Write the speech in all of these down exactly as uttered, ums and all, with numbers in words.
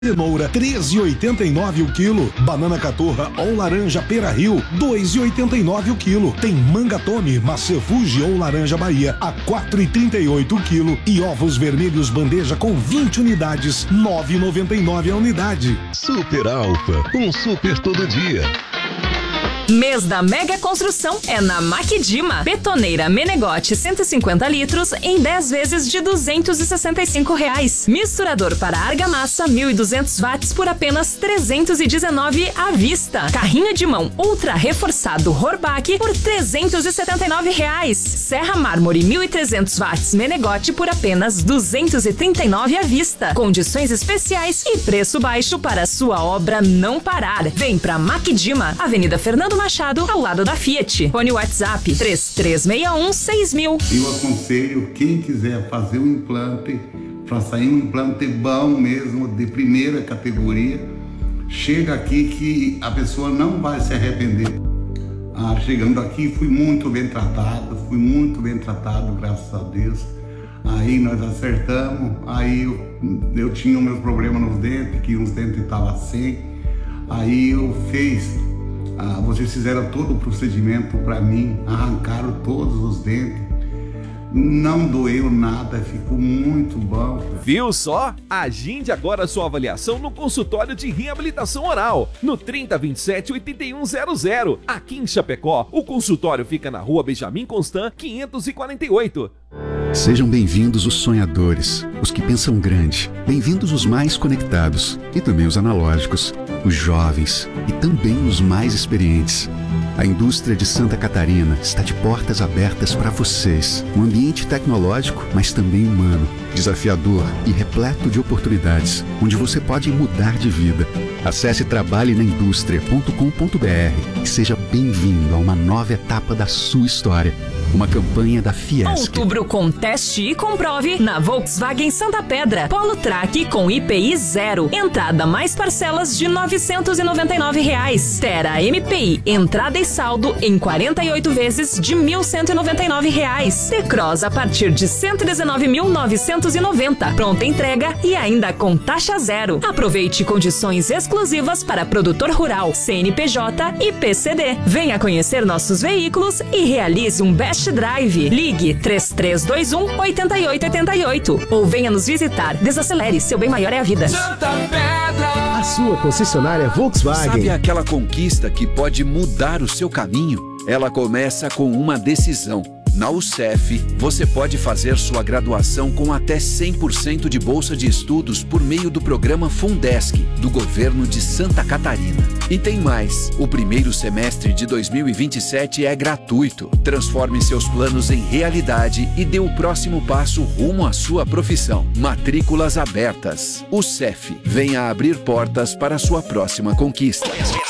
Cenoura, treze e oitenta e nove o quilo. Banana caturra ou laranja Pera Rio, dois e oitenta e nove o quilo. Tem manga Tome, maçã Fuji ou laranja Bahia, a quatro e trinta e oito o quilo. E ovos vermelhos bandeja com vinte unidades, nove e noventa e nove a unidade. Super Alfa, um super todo dia. Mês da Mega Construção é na Maquidima. Betoneira Menegote cento e cinquenta litros em dez vezes de duzentos e sessenta e cinco reais. Misturador para argamassa mil e duzentos watts por apenas trezentos e dezenove à vista. Carrinho de mão ultra reforçado Horbach por trezentos e setenta e nove reais. Serra Mármore mil e trezentos watts Menegote por apenas duzentos e trinta e nove à vista. Condições especiais e preço baixo para sua obra não parar. Vem pra Maquidima, Avenida Fernando Machado, ao lado da Fiat. Fone WhatsApp três três seis um seis mil. Eu aconselho quem quiser fazer um implante, para sair um implante bom mesmo, de primeira categoria, chega aqui que a pessoa não vai se arrepender. Ah, chegando aqui fui muito bem tratado, fui muito bem tratado, graças a Deus. Aí nós acertamos, aí eu, eu tinha meus problemas nos dentes, que uns dentes estavam sem, aí eu fiz. Ah, vocês fizeram todo o procedimento para mim, arrancaram todos os dentes, não doeu nada, ficou muito bom. Viu só? Agende agora sua avaliação no consultório de reabilitação oral, no trinta, vinte e sete, oitenta e um zero zero. Aqui em Chapecó, o consultório fica na rua Benjamin Constant, quinhentos e quarenta e oito. Sejam bem-vindos os sonhadores, os que pensam grande, bem-vindos os mais conectados e também os analógicos, os jovens e também os mais experientes. A indústria de Santa Catarina está de portas abertas para vocês. Um ambiente tecnológico, mas também humano, desafiador e repleto de oportunidades, onde você pode mudar de vida. Acesse trabalhe na indústria ponto com ponto b r e seja bem-vindo a uma nova etapa da sua história. Uma campanha da Fiesc. Outubro com teste e comprove na Volkswagen Santa Pedra. Polo Track com I P I zero. Entrada mais parcelas de novecentos e noventa e nove reais. Tera M P I. Entrada e saldo em quarenta e oito vezes de mil cento e noventa e nove reais. T-Cross a partir de cento e dezenove mil novecentos e noventa. Pronta entrega e ainda com taxa zero. Aproveite condições exclusivas para produtor rural, C N P J e P C D. Venha conhecer nossos veículos e realize um best drive. Ligue três três dois um, oito oito oito oito ou venha nos visitar. Desacelere, seu bem maior é a vida. Santa Pedra, a sua concessionária Volkswagen. Sabe aquela conquista que pode mudar o seu caminho? Ela começa com uma decisão. Na U C E F, você pode fazer sua graduação com até cem por cento de bolsa de estudos por meio do programa Fundesc, do governo de Santa Catarina. E tem mais, o primeiro semestre de dois mil e vinte e sete é gratuito. Transforme seus planos em realidade e dê o próximo passo rumo à sua profissão. Matrículas abertas. U C E F, venha abrir portas para a sua próxima conquista.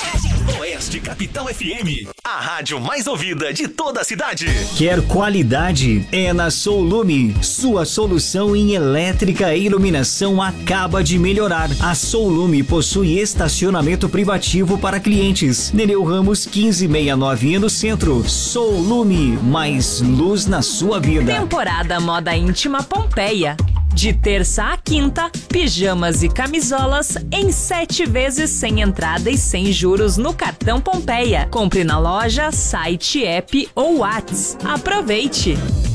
Oeste Capital F M, a rádio mais ouvida de toda a cidade. Quer qualidade? É na Soulume. Sua solução em elétrica e iluminação acaba de melhorar. A Soulume possui estacionamento privativo para clientes. Nereu Ramos quinze sessenta e nove no centro. Soulume, mais luz na sua vida. Temporada Moda Íntima Pompeia. De terça a quinta, pijamas e camisolas em sete vezes sem entrada e sem juros no cartão Pompeia. Compre na loja, site, app ou Whats. Aproveite!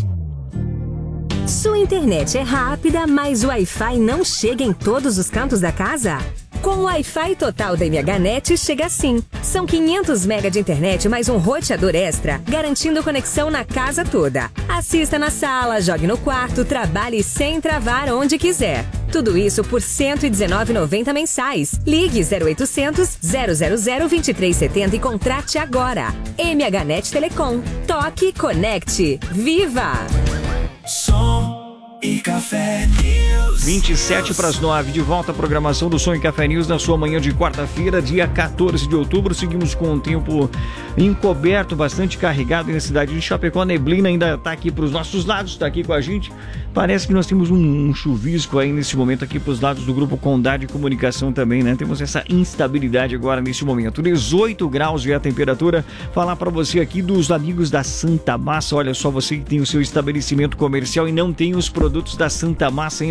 Sua internet é rápida, mas o Wi-Fi não chega em todos os cantos da casa? Com o Wi-Fi total da MHNet chega assim. São quinhentos megas de internet mais um roteador extra, garantindo conexão na casa toda. Assista na sala, jogue no quarto, trabalhe sem travar onde quiser. Tudo isso por cento e dezenove reais e noventa centavos mensais. Ligue zero oitocentos, zero zero zero, vinte e três setenta e contrate agora. MHNet Telecom. Toque, conecte. Viva! Som e Café News. vinte e sete para as nove, de volta à programação do Som e Café News na sua manhã de quarta-feira, dia quatorze de outubro. Seguimos com um tempo encoberto, bastante carregado na cidade de Chapecó. A neblina ainda está aqui para os nossos lados, está aqui com a gente. Parece que nós temos um, um chuvisco aí nesse momento aqui para os lados do Grupo Condade de Comunicação também, né? Temos essa instabilidade agora nesse momento. dezoito graus é a temperatura. Falar para você aqui dos amigos da Santa Massa. Olha só, você que tem o seu estabelecimento comercial e não tem os produtos da Santa Massa ainda para oferecer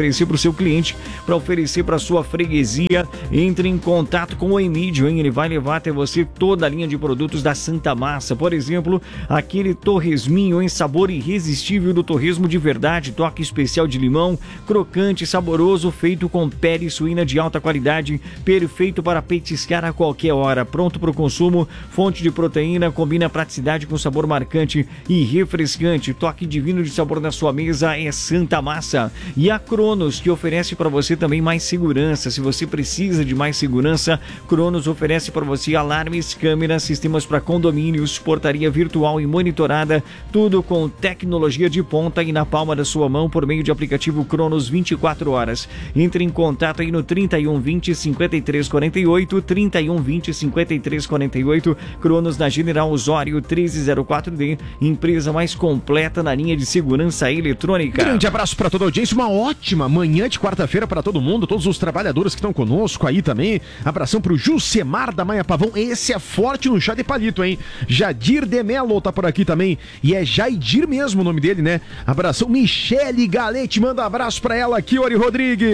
oferecer para o seu cliente, para oferecer para sua freguesia. Entre em contato com o Emídio, hein? Ele vai levar até você toda a linha de produtos da Santa Massa. Por exemplo, aquele torresminho em sabor irresistível do torresmo de verdade, toque especial de limão, crocante, saboroso, feito com pele suína de alta qualidade, perfeito para petiscar a qualquer hora, pronto para o consumo, fonte de proteína, combina praticidade com sabor marcante e refrescante, toque divino de sabor na sua mesa é Santa Massa. E a Cronos, que oferece para você também mais segurança. Se você precisa de mais segurança, Cronos oferece para você alarmes, câmeras, sistemas para condomínios, portaria virtual e monitorada, tudo com tecnologia de ponta e na palma da sua mão por meio de aplicativo Cronos vinte e quatro horas. Entre em contato aí no trinta e um, vinte, cinquenta e três quarenta e oito, trinta e um, vinte, cinquenta e três quarenta e oito, Cronos na General Osório treze zero quatro D, empresa mais completa na linha de segurança eletrônica. Grande abraço para toda a audiência, uma ótima manhã de quarta-feira para todo mundo, todos os trabalhadores que estão conosco aí também. Abração pro Jucemar da Maia Pavão, esse é forte no chá de palito, hein? Jadir de Melo tá por aqui também, e é Jaidir mesmo o nome dele, né? Abração, Michele Galete, manda um abraço pra ela aqui, Ori Rodrigues.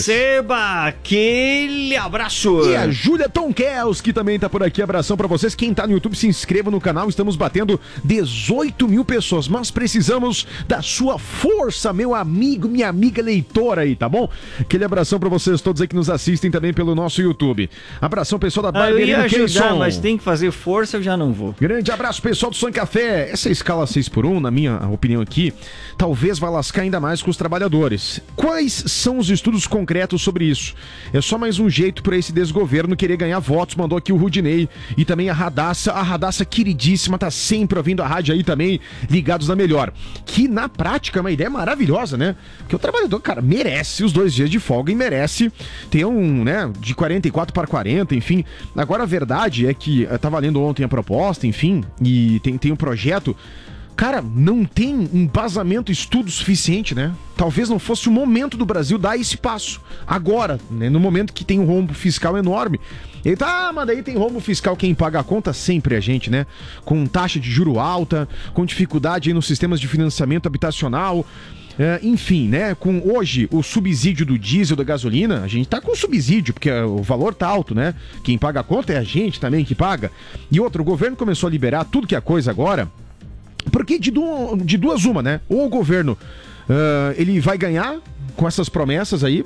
Receba aquele abraço. E a Júlia Tonquels, que também tá por aqui, abração pra vocês. Quem tá no YouTube, se inscreva no canal, estamos batendo dezoito mil pessoas, mas precisamos da sua força, meu amigo, minha amiga leitora aí, tá bom? Aquele abração pra vocês todos aí que nos assistem também pelo nosso YouTube. Abração, pessoal da Barbearia Kenson. Mas tem que fazer força, eu já não vou. Grande abraço, pessoal do Sonho Café. Essa escala seis por um, na minha opinião aqui, talvez vai lascar ainda mais com os trabalhadores. Quais são os estudos concretos sobre isso? É só mais um jeito para esse desgoverno querer ganhar votos, mandou aqui o Rudinei. E também a Radassa, a Radassa queridíssima, tá sempre ouvindo a rádio aí também, ligados na melhor. Que na prática é uma ideia maravilhosa, né? Porque o trabalhador, cara, merece os dois dias de folga e merece ter um, né, de quarenta e quatro para quarenta, enfim. Agora a verdade é que eu tava lendo ontem a proposta, enfim, e tem, tem um projeto. Cara, não tem embasamento, estudo suficiente, né? Talvez não fosse o momento do Brasil dar esse passo. Agora, né? No momento que tem um rombo fiscal enorme. Ele tá, ah, mas daí tem rombo fiscal, quem paga a conta sempre é a gente, né? Com taxa de juro alta, com dificuldade aí nos sistemas de financiamento habitacional. É, enfim, né, com hoje o subsídio do diesel, da gasolina, a gente tá com subsídio, porque o valor tá alto, né? Quem paga a conta é a gente também que paga. E outro, o governo começou a liberar tudo que é coisa agora, porque de, du- de duas uma, né? Ou o governo, uh, ele vai ganhar com essas promessas aí,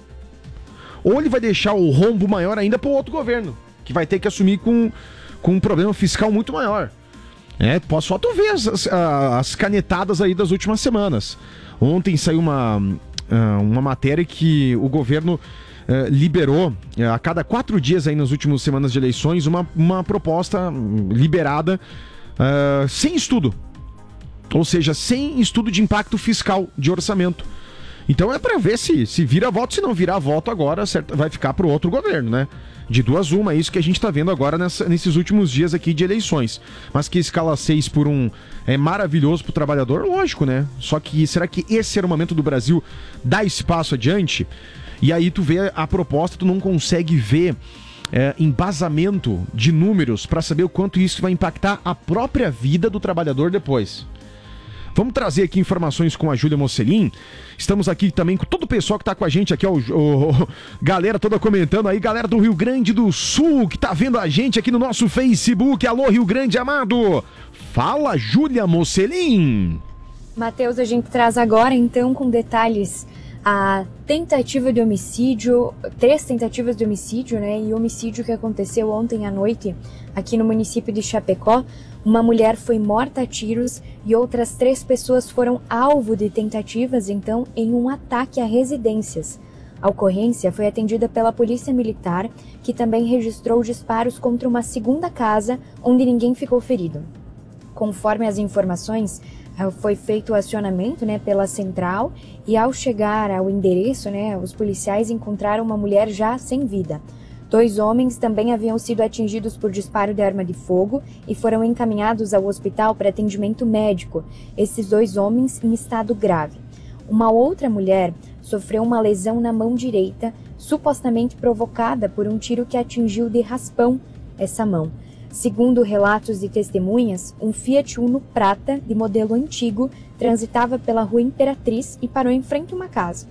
ou ele vai deixar o rombo maior ainda pro outro governo, que vai ter que assumir com, com um problema fiscal muito maior. É, posso só tu ver as, as, as canetadas aí das últimas semanas. Ontem saiu uma, uma matéria que o governo uh, liberou uh, a cada quatro dias aí nas últimas semanas de eleições uma, uma proposta liberada uh, sem estudo. Ou seja, sem estudo de impacto fiscal de orçamento. Então é para ver se, se vira voto, se não virar voto agora certo, vai ficar pro outro governo, né? De duas uma, é isso que a gente tá vendo agora nessa, nesses últimos dias aqui de eleições. Mas que escala seis por um é maravilhoso pro trabalhador, lógico, né? Só que será que esse era o momento do Brasil dar esse passo adiante? E aí tu vê a proposta, tu não consegue ver é, embasamento de números para saber o quanto isso vai impactar a própria vida do trabalhador depois. Vamos trazer aqui informações com a Júlia Mocelin. Estamos aqui também com todo o pessoal que tá com a gente aqui, ó, o, o, galera toda comentando aí, galera do Rio Grande do Sul que tá vendo a gente aqui no nosso Facebook. Alô, Rio Grande amado. Fala, Júlia Mocelin. Matheus, a gente traz agora então com detalhes a tentativa de homicídio, três tentativas de homicídio, né, e homicídio que aconteceu ontem à noite aqui no município de Chapecó. Uma mulher foi morta a tiros e outras três pessoas foram alvo de tentativas, então, em um ataque a residências. A ocorrência foi atendida pela Polícia Militar, que também registrou disparos contra uma segunda casa, onde ninguém ficou ferido. Conforme as informações, foi feito o acionamento, né, pela central, e ao chegar ao endereço, né, os policiais encontraram uma mulher já sem vida. Dois homens também haviam sido atingidos por disparo de arma de fogo e foram encaminhados ao hospital para atendimento médico, esses dois homens em estado grave. Uma outra mulher sofreu uma lesão na mão direita, supostamente provocada por um tiro que atingiu de raspão essa mão. Segundo relatos de testemunhas, um Fiat Uno prata, de modelo antigo, transitava pela rua Imperatriz e parou em frente a uma casa.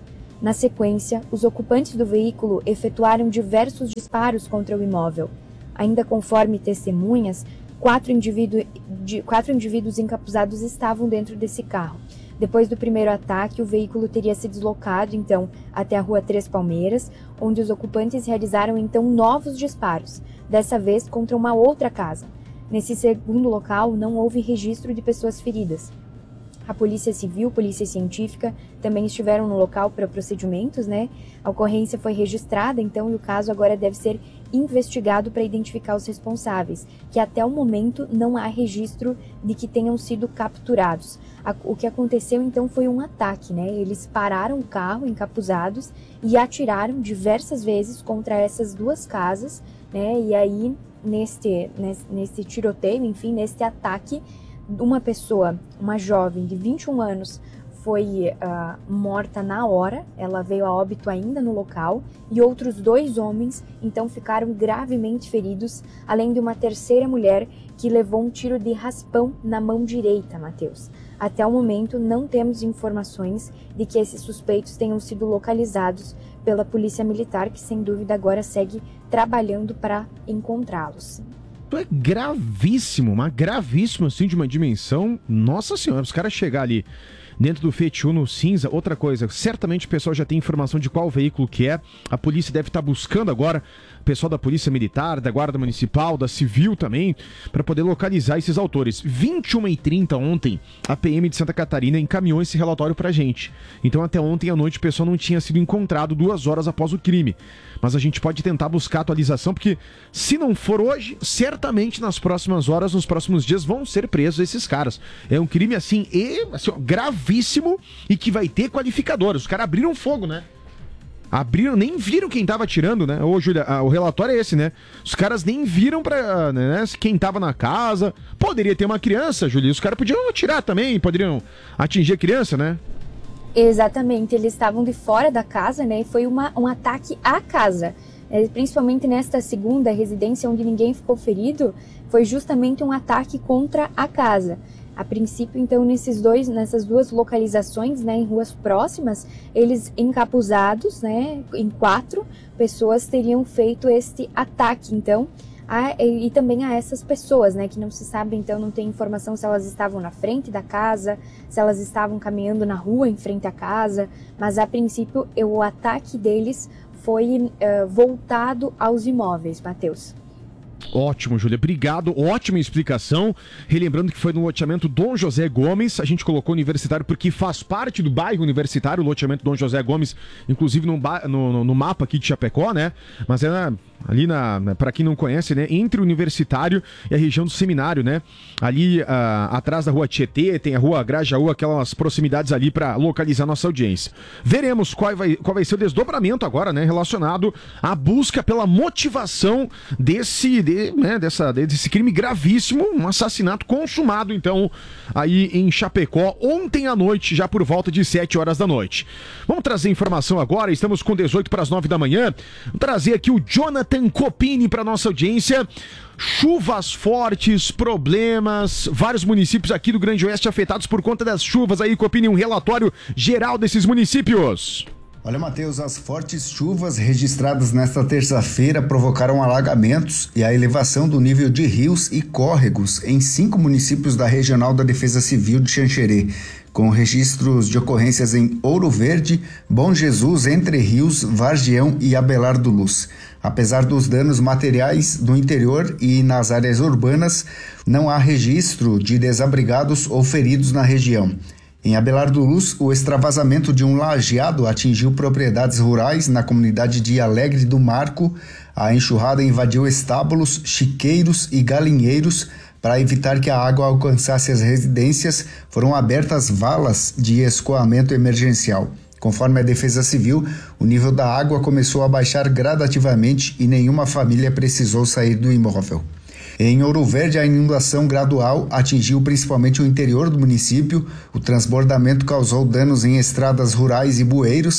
Na sequência, os ocupantes do veículo efetuaram diversos disparos contra o imóvel. Ainda conforme testemunhas, quatro, indivíduo, de, quatro indivíduos encapuzados estavam dentro desse carro. Depois do primeiro ataque, o veículo teria se deslocado, então, até a Rua Três Palmeiras, onde os ocupantes realizaram, então, novos disparos, dessa vez contra uma outra casa. Nesse segundo local, não houve registro de pessoas feridas. A Polícia Civil, Polícia Científica também estiveram no local para procedimentos, né? A ocorrência foi registrada, então, e o caso agora deve ser investigado para identificar os responsáveis, que até o momento não há registro de que tenham sido capturados. O que aconteceu, então, foi um ataque, né? Eles pararam o carro encapuzados e atiraram diversas vezes contra essas duas casas, né? E aí, neste, nesse, nesse tiroteio, enfim, neste ataque, uma pessoa, uma jovem de vinte e um anos, foi uh, morta na hora, ela veio a óbito ainda no local, e outros dois homens, então, ficaram gravemente feridos, além de uma terceira mulher que levou um tiro de raspão na mão direita, Matheus. Até o momento, não temos informações de que esses suspeitos tenham sido localizados pela Polícia Militar, que, sem dúvida, agora segue trabalhando para encontrá-los. É gravíssimo, mas gravíssimo, assim, de uma dimensão. Nossa senhora, os caras chegar ali dentro do Fiat Uno cinza. Outra coisa, certamente o pessoal já tem informação de qual veículo que é. A polícia deve estar buscando agora o pessoal da Polícia Militar, da Guarda Municipal, da Civil também, para poder localizar esses autores. vinte e uma e trinta ontem, a P M de Santa Catarina encaminhou esse relatório pra gente. Então até ontem à noite o pessoal não tinha sido encontrado duas horas após o crime. Mas a gente pode tentar buscar atualização, porque se não for hoje, certamente nas próximas horas, nos próximos dias, vão ser presos esses caras. É um crime assim, e, assim ó, gravíssimo, e que vai ter qualificador. Os caras abriram fogo, né? Abriram, nem viram quem tava atirando, né? Ô, Júlia, o relatório é esse, né? Os caras nem viram pra, né, quem tava na casa. Poderia ter uma criança, Júlia. Os caras podiam atirar também, poderiam atingir a criança, né? Exatamente, eles estavam de fora da casa, né? E foi uma, um ataque à casa. É, principalmente nesta segunda residência, onde ninguém ficou ferido, foi justamente um ataque contra a casa. A princípio, então, nesses dois, nessas duas localizações, né, em ruas próximas, eles encapuzados, né, em quatro pessoas teriam feito este ataque, então, a, e, e também a essas pessoas, né, que não se sabe, então, não tem informação se elas estavam na frente da casa, se elas estavam caminhando na rua em frente à casa, mas a princípio o ataque deles foi uh, voltado aos imóveis, Matheus. Ótimo, Júlia, obrigado, ótima explicação. Relembrando que foi no loteamento Dom José Gomes, a gente colocou universitário porque faz parte do bairro universitário, o loteamento Dom José Gomes, inclusive no, no, no mapa aqui de Chapecó, né? Mas é na, ali, na, para quem não conhece, né? Entre o universitário e a região do seminário, né? Ali uh, atrás da rua Tietê, tem a rua Grajaú, aquelas proximidades ali para localizar nossa audiência. Veremos qual vai, qual vai ser o desdobramento agora, né? Relacionado à busca pela motivação desse... De, né, dessa, desse crime gravíssimo, um assassinato consumado, então, aí em Chapecó, ontem à noite, já por volta de sete horas da noite. Vamos trazer informação agora, estamos com dezoito para as nove da manhã, vamos trazer aqui o Jonathan Copini para nossa audiência. Chuvas fortes, problemas, vários municípios aqui do Grande Oeste afetados por conta das chuvas. Aí, Copini, um relatório geral desses municípios. Olha, Matheus, as fortes chuvas registradas nesta terça-feira provocaram alagamentos e a elevação do nível de rios e córregos em cinco municípios da Regional da Defesa Civil de Xanxerê, com registros de ocorrências em Ouro Verde, Bom Jesus, Entre Rios, Vargião e Abelardo Luz. Apesar dos danos materiais no interior e nas áreas urbanas, não há registro de desabrigados ou feridos na região. Em Abelardo Luz, o extravasamento de um lajeado atingiu propriedades rurais na comunidade de Alegre do Marco. A enxurrada invadiu estábulos, chiqueiros e galinheiros. Para evitar que a água alcançasse as residências, foram abertas valas de escoamento emergencial. Conforme a Defesa Civil, o nível da água começou a baixar gradativamente e nenhuma família precisou sair do imóvel. Em Ouro Verde, a inundação gradual atingiu principalmente o interior do município. O transbordamento causou danos em estradas rurais e bueiros.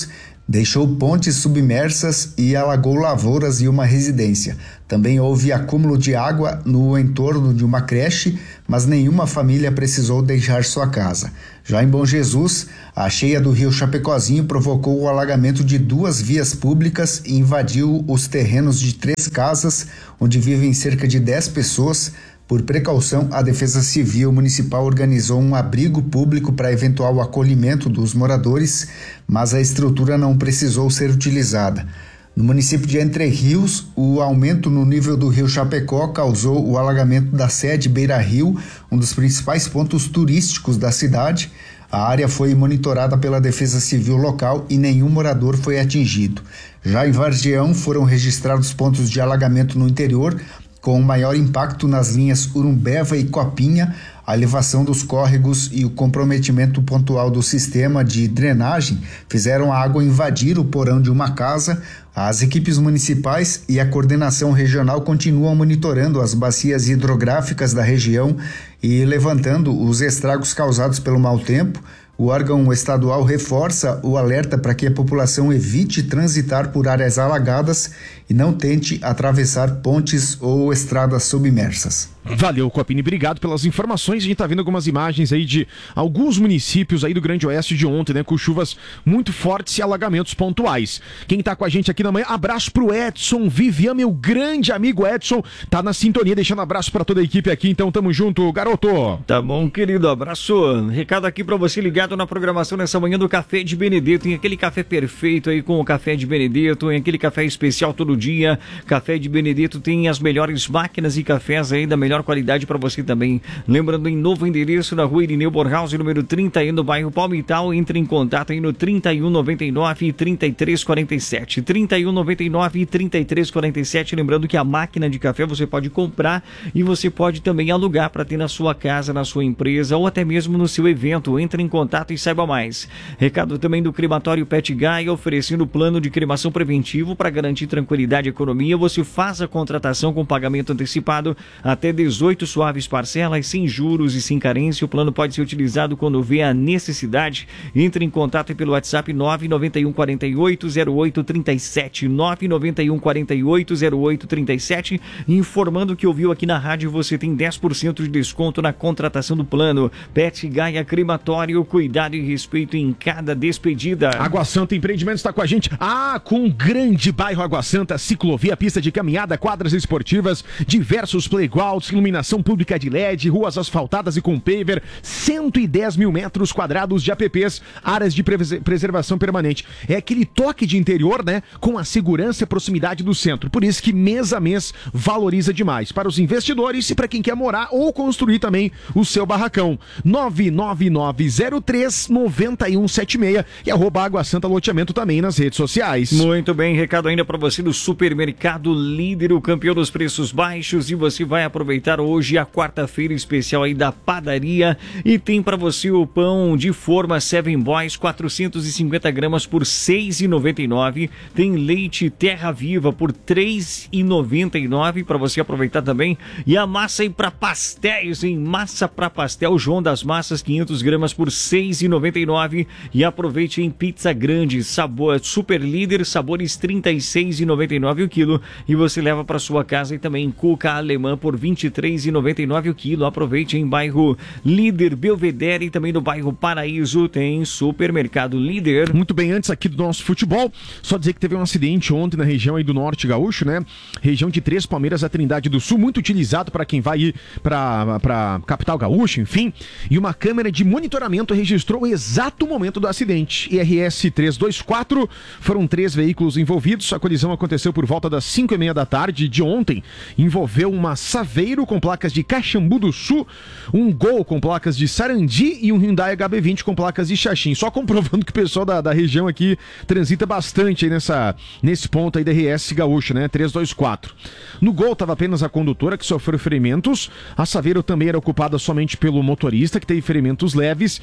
deixou pontes submersas e alagou lavouras e uma residência. Também houve acúmulo de água no entorno de uma creche, mas nenhuma família precisou deixar sua casa. Já em Bom Jesus, a cheia do rio Chapecozinho provocou o alagamento de duas vias públicas e invadiu os terrenos de três casas, onde vivem cerca de dez pessoas. Por precaução, a Defesa Civil Municipal organizou um abrigo público para eventual acolhimento dos moradores, mas a estrutura não precisou ser utilizada. No município de Entre Rios, o aumento no nível do rio Chapecó causou o alagamento da sede Beira Rio, um dos principais pontos turísticos da cidade. A área foi monitorada pela Defesa Civil local e nenhum morador foi atingido. Já em Vargião, foram registrados pontos de alagamento no interior, com maior impacto nas linhas Urumbeva e Copinha, a elevação dos córregos e o comprometimento pontual do sistema de drenagem fizeram a água invadir o porão de uma casa. As equipes municipais e a coordenação regional continuam monitorando as bacias hidrográficas da região e levantando os estragos causados pelo mau tempo. O órgão estadual reforça o alerta para que a população evite transitar por áreas alagadas e não tente atravessar pontes ou estradas submersas. Valeu, Copini, obrigado pelas informações. A gente tá vendo algumas imagens aí de alguns municípios aí do Grande Oeste de ontem, né, com chuvas muito fortes e alagamentos pontuais. Quem tá com a gente aqui na manhã, abraço pro Edson Vivian, meu grande amigo Edson, tá na sintonia, deixando abraço pra toda a equipe aqui, então tamo junto, garoto. Tá bom, querido, abraço. Recado aqui pra você ligado na programação nessa manhã do Café de Benedito. Tem aquele café perfeito aí com o Café de Benedito, tem aquele café especial todo dia. Café de Benedito tem as melhores máquinas e cafés aí da melhor qualidade para você também. Lembrando, em novo endereço na rua Irineu Borghaus, número trinta, aí no bairro Palmital. Entre em contato aí no trinta e um, noventa e nove, trinta e três, quarenta e sete. trinta e um, noventa e nove, trinta e três, quarenta e sete. Lembrando que a máquina de café você pode comprar e você pode também alugar para ter na sua casa, na sua empresa ou até mesmo no seu evento. Entre em contato e saiba mais. Recado também do crematório Pet Guy, oferecendo plano de cremação preventivo para garantir tranquilidade e economia. Você faz a contratação com pagamento antecipado até dezoito suaves parcelas, sem juros e sem carência. O plano pode ser utilizado quando vê a necessidade. Entre em contato pelo WhatsApp nove nove um, quatro oito, zero oito três sete, nove nove um, quatro oito, zero oito três sete, informando que ouviu aqui na rádio, você tem dez por cento de desconto na contratação do plano. Pet Gaia Crematório, cuidado e respeito em cada despedida. Água Santa Empreendimentos está com a gente. Ah, com um grande bairro Água Santa, ciclovia, pista de caminhada, quadras esportivas, diversos playgrounds, iluminação pública de L E D, ruas asfaltadas e com paver, cento e dez mil metros quadrados de A P Ps, áreas de pres- preservação permanente. É aquele toque de interior, né? Com a segurança e proximidade do centro. Por isso que mês a mês valoriza demais. Para os investidores e para quem quer morar ou construir também o seu barracão. nove nove nove zero três, nove um sete seis e arroba Água Santa Loteamento também nas redes sociais. Muito bem, recado ainda para você do Supermercado Líder, o campeão dos preços baixos, e você vai aproveitar hoje a quarta-feira especial aí da padaria e tem para você o pão de forma Seven Boys, quatrocentos e cinquenta gramas por seis reais e noventa e nove centavos. Tem leite Terra Viva por três reais e noventa e nove centavos para você aproveitar também. E a massa aí para pastéis, em massa para pastel João das Massas, quinhentas gramas por seis reais e noventa e nove centavos. E aproveite em pizza grande, sabor Super Líder, sabores trinta e seis reais e noventa e nove centavos o quilo, e você leva para sua casa. E também cuca alemã por vinte e três reais e noventa e nove centavos o quilo. Aproveite em bairro Líder Belvedere e também no bairro Paraíso tem Supermercado Líder. Muito bem, antes aqui do nosso futebol, só dizer que teve um acidente ontem na região aí do Norte Gaúcho, né? Região de Três Palmeiras, a Trindade do Sul, muito utilizado para quem vai ir para para capital gaúcha, enfim. E uma câmera de monitoramento registrou o exato momento do acidente. I R S trezentos e vinte e quatro, foram três veículos envolvidos. A colisão aconteceu por volta das cinco e meia da tarde de ontem. Envolveu uma Saveiro com placas de Caxambu do Sul, um Gol com placas de Sarandi e um Hyundai H B vinte com placas de Xaxim. Só comprovando que o pessoal da, da região aqui transita bastante aí nessa, nesse ponto aí da R S Gaúcho, né? trezentos e vinte e quatro. No Gol estava apenas a condutora, que sofreu ferimentos. A Saveiro também era ocupada somente pelo motorista, que teve ferimentos leves. E no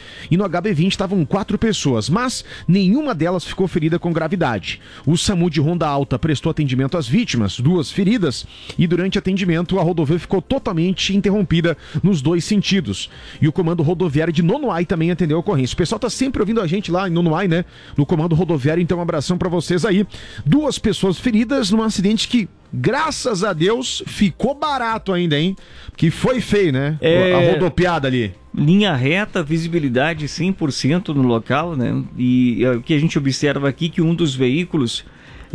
no H B vinte estavam quatro pessoas, mas nenhuma delas ficou ferida com gravidade. O SAMU de Ronda Alta prestou atendimento às vítimas, duas feridas, e durante atendimento a rodovia ficou totalmente interrompida nos dois sentidos. E o comando rodoviário de Nonoai também atendeu a ocorrência. O pessoal tá sempre ouvindo a gente lá em Nonoai, né? No comando rodoviário, então um abração pra vocês aí. Duas pessoas feridas num acidente que, graças a Deus, ficou barato ainda, hein? Que foi feio, né? É... A rodopiada ali. Linha reta, visibilidade cem por cento no local, né? E o que a gente observa aqui que um dos veículos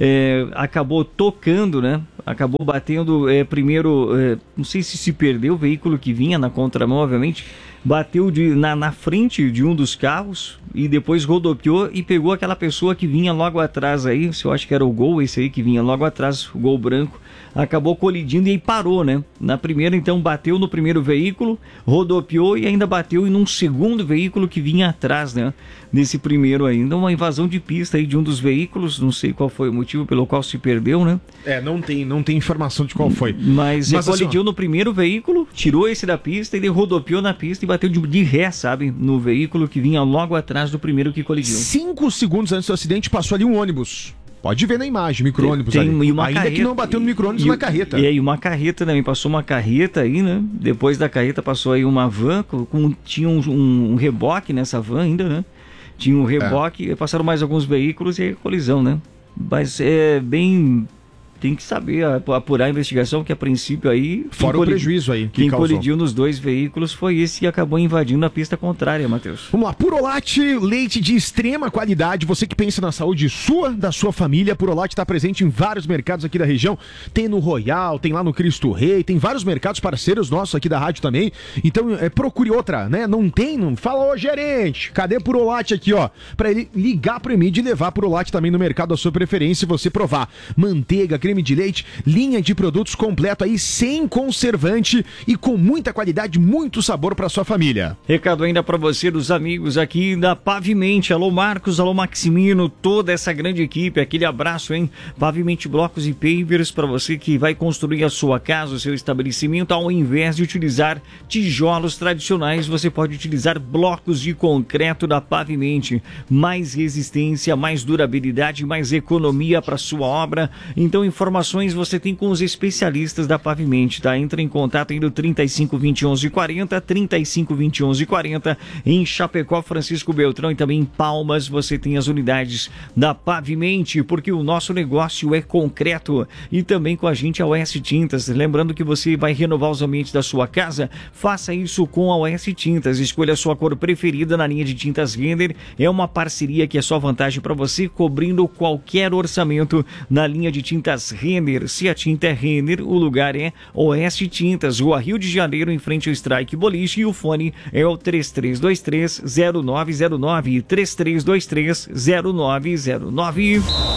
é, acabou tocando, né? Acabou batendo é, primeiro, é, não sei se se perdeu o veículo que vinha na contramão, obviamente, bateu de, na, na frente de um dos carros e depois rodopiou e pegou aquela pessoa que vinha logo atrás aí, se eu acho que era o Gol, esse aí que vinha logo atrás, o Gol branco, acabou colidindo e aí parou, né? Na primeira, então, bateu no primeiro veículo, rodopiou e ainda bateu em um segundo veículo que vinha atrás, né? Nesse primeiro ainda, uma invasão de pista aí de um dos veículos, não sei qual foi o motivo pelo qual se perdeu, né? É, não tem, não tem informação de qual foi. Mas, Mas ele colidiu assim, no primeiro veículo, tirou esse da pista, ele rodopiou na pista e bateu de, de ré, sabe? No veículo que vinha logo atrás do primeiro que colidiu. Cinco segundos antes do acidente passou ali um ônibus. Pode ver na imagem, micro-ônibus tem, ali. E uma Ainda carreta, que não bateu no micro-ônibus, na carreta. E aí uma carreta também, passou uma carreta aí, né? Depois da carreta passou aí uma van, com, com, tinha um, um, um reboque nessa van ainda, né? Tinha um reboque, é. passaram mais alguns veículos e aí colisão, né? Mas é bem... Tem que saber apurar a investigação, que a princípio aí... Fora o prejuízo aí que Quem causou. colidiu nos dois veículos foi esse que acabou invadindo a pista contrária, Matheus. Vamos lá, Purolate, leite de extrema qualidade. Você que pensa na saúde sua, da sua família, Purolate está presente em vários mercados aqui da região. Tem no Royal, tem lá no Cristo Rei, tem vários mercados parceiros nossos aqui da rádio também. Então é, procure outra, né? Não tem? Não fala, ô gerente, cadê Purolate aqui, ó? Pra ele ligar pro Emílio e levar Purolate também no mercado da sua preferência e você provar. Manteiga, creme de leite, linha de produtos completo aí, sem conservante e com muita qualidade, muito sabor para sua família. Recado ainda para você dos amigos aqui da Pavimente. Alô Marcos, alô Maximino, toda essa grande equipe, aquele abraço, hein? Pavimente Blocos e Pavers para você que vai construir a sua casa, o seu estabelecimento. Ao invés de utilizar tijolos tradicionais, você pode utilizar blocos de concreto da Pavimente. Mais resistência, mais durabilidade, mais economia para sua obra. Então, informações você tem com os especialistas da Pavimente, tá? Entra em contato aí no trinta e cinco, vinte e um, onze quarenta, trinta e cinco, vinte e um, onze quarenta, em Chapecó, Francisco Beltrão, e também em Palmas você tem as unidades da Pavimente, porque o nosso negócio é concreto. E também com a gente a O S Tintas. Lembrando que você vai renovar os ambientes da sua casa, faça isso com a O S Tintas. Escolha a sua cor preferida na linha de tintas Renner. É uma parceria que é só vantagem para você, cobrindo qualquer orçamento na linha de tintas Renner. Se a tinta é Renner, o lugar é O S Tintas, Rua Rio de Janeiro, em frente ao Strike Boliche, e o fone é o três três dois três, zero nove zero nove, três três dois três, zero nove zero nove.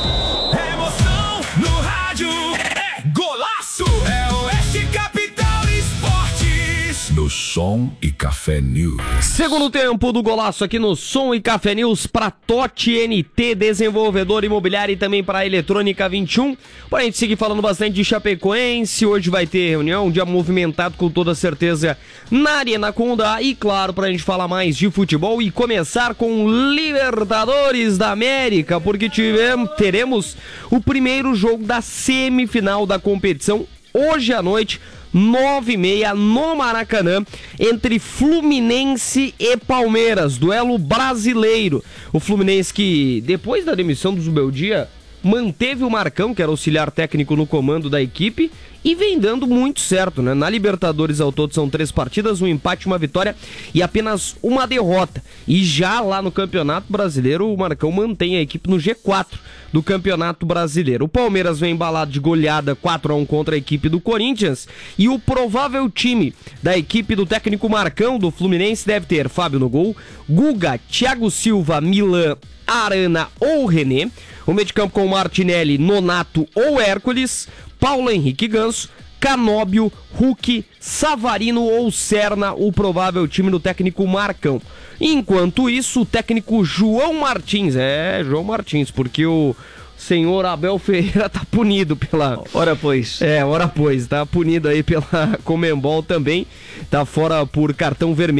Emoção no rádio, é golaço, é Oeste Capital Esportes. No Som e Café News. Segundo tempo do golaço aqui no Som e Café News para Totti N T, desenvolvedor imobiliário, e também para a Eletrônica vinte e um. Para a gente seguir falando bastante de Chapecoense, hoje vai ter reunião, um dia movimentado com toda certeza na Arena Condá. E claro, para a gente falar mais de futebol e começar com Libertadores da América, porque tivemos, teremos o primeiro jogo da semifinal da competição hoje à noite, nove e meia, no Maracanã, entre Fluminense e Palmeiras, duelo brasileiro. O Fluminense que, depois da demissão do Zubeldia, manteve o Marcão, que era auxiliar técnico no comando da equipe, e vem dando muito certo, né? Na Libertadores ao todo são três partidas, um empate, uma vitória e apenas uma derrota. E já lá no Campeonato Brasileiro, o Marcão mantém a equipe no G quatro do Campeonato Brasileiro. O Palmeiras vem embalado de goleada quatro a um contra a equipe do Corinthians, e o provável time da equipe do técnico Marcão do Fluminense deve ter Fábio no gol, Guga, Thiago Silva, Milan, Arana ou René. O meio de campo com Martinelli, Nonato ou Hércules, Paulo Henrique Ganso, Canóbio, Hulk, Savarino ou Serna, o provável time do técnico Marcão. Enquanto isso, o técnico João Martins, é, João Martins, porque o senhor Abel Ferreira tá punido pela... Ora pois. É, ora pois, tá punido aí pela Conmebol também, tá fora por cartão vermelho.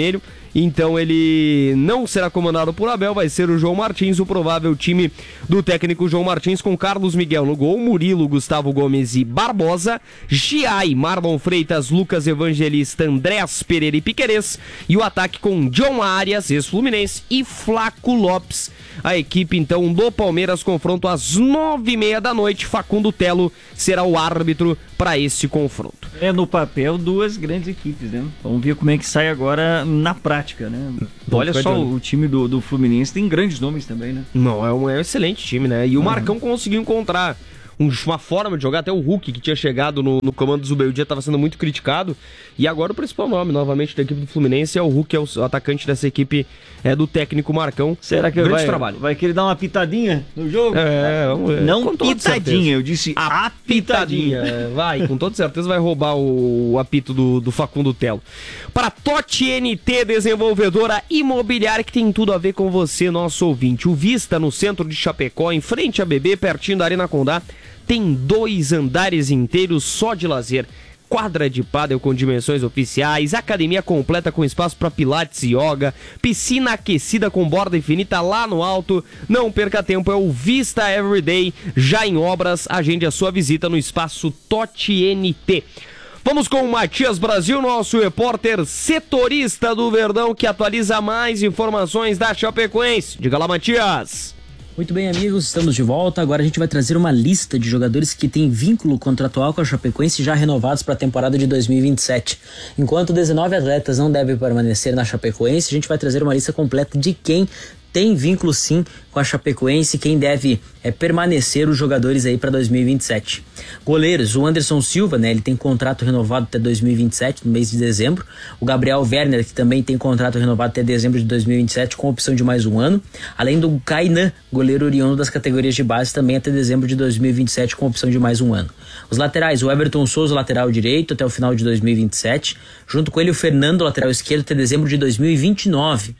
Então ele não será comandado por Abel, vai ser o João Martins, o provável time do técnico João Martins, com Carlos Miguel no gol, Murilo, Gustavo Gomes e Barbosa, Giai, Marlon Freitas, Lucas Evangelista, Andrés Pereira e Piquerez, e o ataque com John Arias, ex-Fluminense, e Flaco Lopes. A equipe então do Palmeiras, confronto às nove e meia da noite. Facundo Telo será o árbitro para esse confronto. É, no papel, duas grandes equipes, né? Vamos ver como é que sai agora na prática, né? Olha só, o time do, do Fluminense tem grandes nomes também, né? Não, é um, é um excelente time, né? E o uhum. Marcão conseguiu encontrar uma forma de jogar, até o Hulk, que tinha chegado no, no comando do Zubeldia, estava sendo muito criticado, e agora o principal nome, novamente, da equipe do Fluminense é o Hulk, é o, o atacante dessa equipe é, do técnico Marcão. Será que grande vai, trabalho. vai querer dar uma pitadinha no jogo? É, vamos ver. Não pitadinha, eu disse a pitadinha. pitadinha. Vai, com toda certeza vai roubar o, o apito do, do Facundo Telo. Para Totti N T, desenvolvedora imobiliária que tem tudo a ver com você, nosso ouvinte. O Vista, no centro de Chapecó, em frente à B B, pertinho da Arena Condá, tem dois andares inteiros só de lazer. Quadra de pádel com dimensões oficiais, academia completa com espaço para pilates e yoga, piscina aquecida com borda infinita lá no alto. Não perca tempo, é o Vista Everyday, já em obras. Agende a sua visita no espaço Totti N T. Vamos com o Matias Brasil, nosso repórter setorista do Verdão, que atualiza mais informações da Chapecoense. Diga lá, Matias. Muito bem, amigos, estamos de volta. Agora a gente vai trazer uma lista de jogadores que têm vínculo contratual com a Chapecoense já renovados para a temporada de dois mil e vinte e sete. Enquanto dezenove atletas não devem permanecer na Chapecoense, a gente vai trazer uma lista completa de quem tem vínculo sim com a Chapecoense, quem deve é, permanecer os jogadores aí para dois mil e vinte e sete. Goleiros, o Anderson Silva, né, ele tem contrato renovado até dois mil e vinte e sete, no mês de dezembro. O Gabriel Werner, que também tem contrato renovado até dezembro de dois mil e vinte e sete, com opção de mais um ano. Além do Kainan, goleiro oriundo das categorias de base, também até dezembro de dois mil e vinte e sete, com opção de mais um ano. Os laterais, o Everton Souza, lateral direito, até o final de dois mil e vinte e sete. Junto com ele, o Fernando, lateral esquerdo, até dezembro de dois mil e vinte e nove.